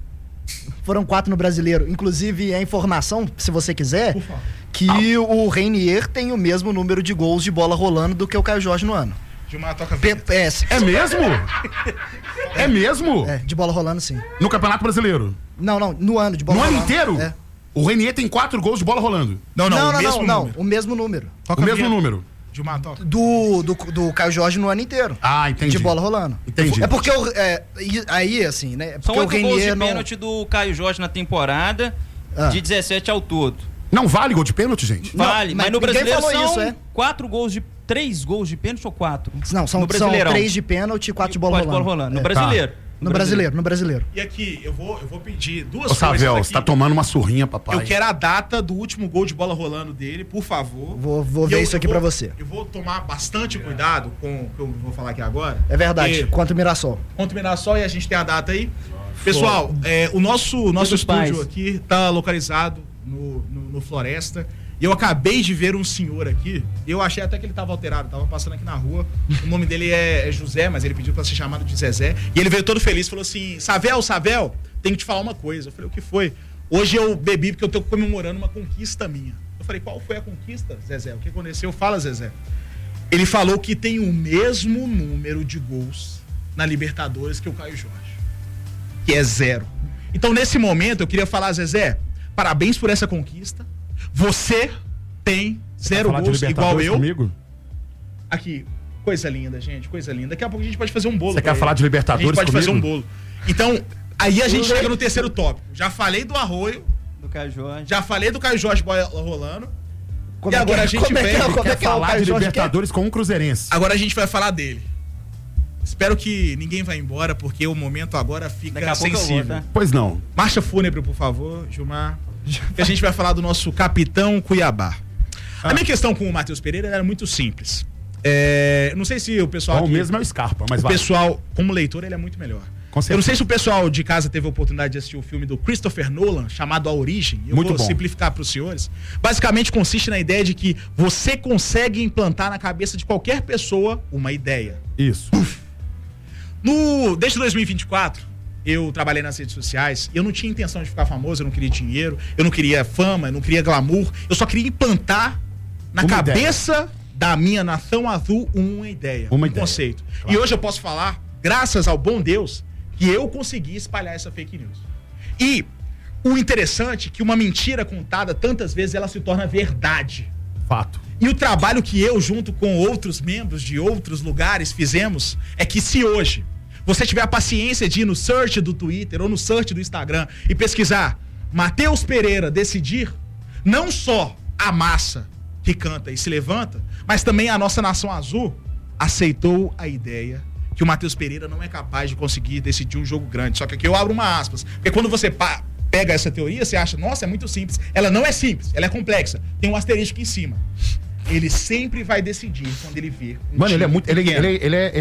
Foram quatro no Brasileiro. Inclusive, a informação, se você quiser, que o Reinier tem o mesmo número de gols de bola rolando do que o Caio Jorge no ano. Gilmar toca P- é, se- É mesmo? É mesmo? É, de bola rolando, sim. No Campeonato Brasileiro? Não, não, no ano de bola No ano rolando. inteiro? É. O Renier tem quatro gols de bola rolando. Não, não, não, o não, mesmo não, número. o mesmo número. O mesmo número. Gilmar, toca. Do, do, do Caio Jorge no ano inteiro. Ah, entendi. De bola rolando. Entendi. É porque o, é, e- aí, assim, né? é São Porque o oito gols de Renier não... pênalti do Caio Jorge na temporada, Ah. de dezessete ao todo. Não vale gol de pênalti, gente? Vale, Não, mas, no mas ninguém brasileiro falou são isso, é? quatro gols de... Três gols de pênalti ou quatro? Não, no são, são Brasileirão. três de pênalti e quatro de bola Quatro de rolando. bola rolando. No É. brasileiro. Tá. No brasileiro, no brasileiro. E aqui, eu vou, eu vou pedir duas Ô, coisas Savel, aqui. você tá tomando uma surrinha, papai. Eu quero a data do último gol de bola rolando dele, por favor. Vou, vou E ver eu- isso eu aqui vou- pra você. Eu vou tomar bastante cuidado com o que eu vou falar aqui agora. É verdade, porque- contra o Mirassol. Contra o Mirassol e a gente tem a data aí. Pessoal, é, o nosso, nosso dos estúdio pais. aqui tá localizado no, no, no Floresta. E eu acabei de ver um senhor aqui. Eu achei até que ele tava alterado, tava passando aqui na rua. O nome dele é, é José, mas ele pediu pra ser chamado de Zezé. E ele veio todo feliz, falou assim: Savel, Savel, tenho que te falar uma coisa. Eu falei: o que foi? Hoje eu bebi porque eu tô comemorando uma conquista minha. Eu falei: qual foi a conquista, Zezé? O que aconteceu? Fala, Zezé. Ele falou que tem o mesmo número de gols na Libertadores que o Caio Jorge, que é zero. Então, nesse momento, eu queria falar, Zezé, parabéns por essa conquista. Você tem zero falar de gols igual Libertadores eu. comigo? Aqui, coisa linda, gente, coisa linda. Daqui a pouco a gente pode fazer um bolo. Você pra quer ele. falar de Libertadores A gente pode fazer um comigo? bolo. Então, aí a gente chega no terceiro tópico. Já falei do Arroio, Do Caio Jorge. já falei do Caio Jorge bola rolando. Como e é que agora é? a gente Como é que vem... é? Como é Quer que é o falar Caio de Jorge? Libertadores com um cruzeirense. Agora a gente vai falar dele. Espero que ninguém vá embora, porque o momento agora fica Daqui a pouco eu vou, sensível. tá? Pois não. Marcha fúnebre, por favor, Gilmar. Que a gente vai falar do nosso capitão Cuiabá. Ah. A minha questão com o Matheus Pereira era muito simples. É, não sei se o pessoal. Bom, o aqui- mesmo é o Scarpa, mas o vai. pessoal, como leitor, ele é muito melhor. Com certeza. Eu não sei se o pessoal de casa teve a oportunidade de assistir o filme do Christopher Nolan, chamado A Origem. Eu Muito vou bom. simplificar para os senhores. Basicamente consiste na ideia de que você consegue implantar na cabeça de qualquer pessoa uma ideia. Isso. No, desde dois mil e vinte e quatro, eu trabalhei nas redes sociais e eu não tinha intenção de ficar famoso, eu não queria dinheiro, eu não queria fama, eu não queria glamour. Eu só queria implantar na Uma cabeça da minha nação azul uma ideia, Uma um ideia. conceito. E hoje eu posso falar, graças ao bom Deus, que eu consegui espalhar essa fake news. E o interessante é que uma mentira contada tantas vezes ela se torna verdade. Fato. E o trabalho que eu, junto com outros membros de outros lugares, fizemos é que se hoje você tiver a paciência de ir no search do Twitter ou no search do Instagram e pesquisar Matheus Pereira decidir, não só a massa que canta e se levanta, mas também a nossa nação azul aceitou a ideia que o Matheus Pereira não é capaz de conseguir decidir um jogo grande. Só que aqui eu abro uma aspas, porque quando você pa- pega essa teoria, você acha, nossa, é muito simples. Ela não é simples, ela é complexa. Tem um asterisco em cima. Ele sempre vai decidir quando ele vê um Mano, ele é time muito. Ele, pequeno. ele, ele é.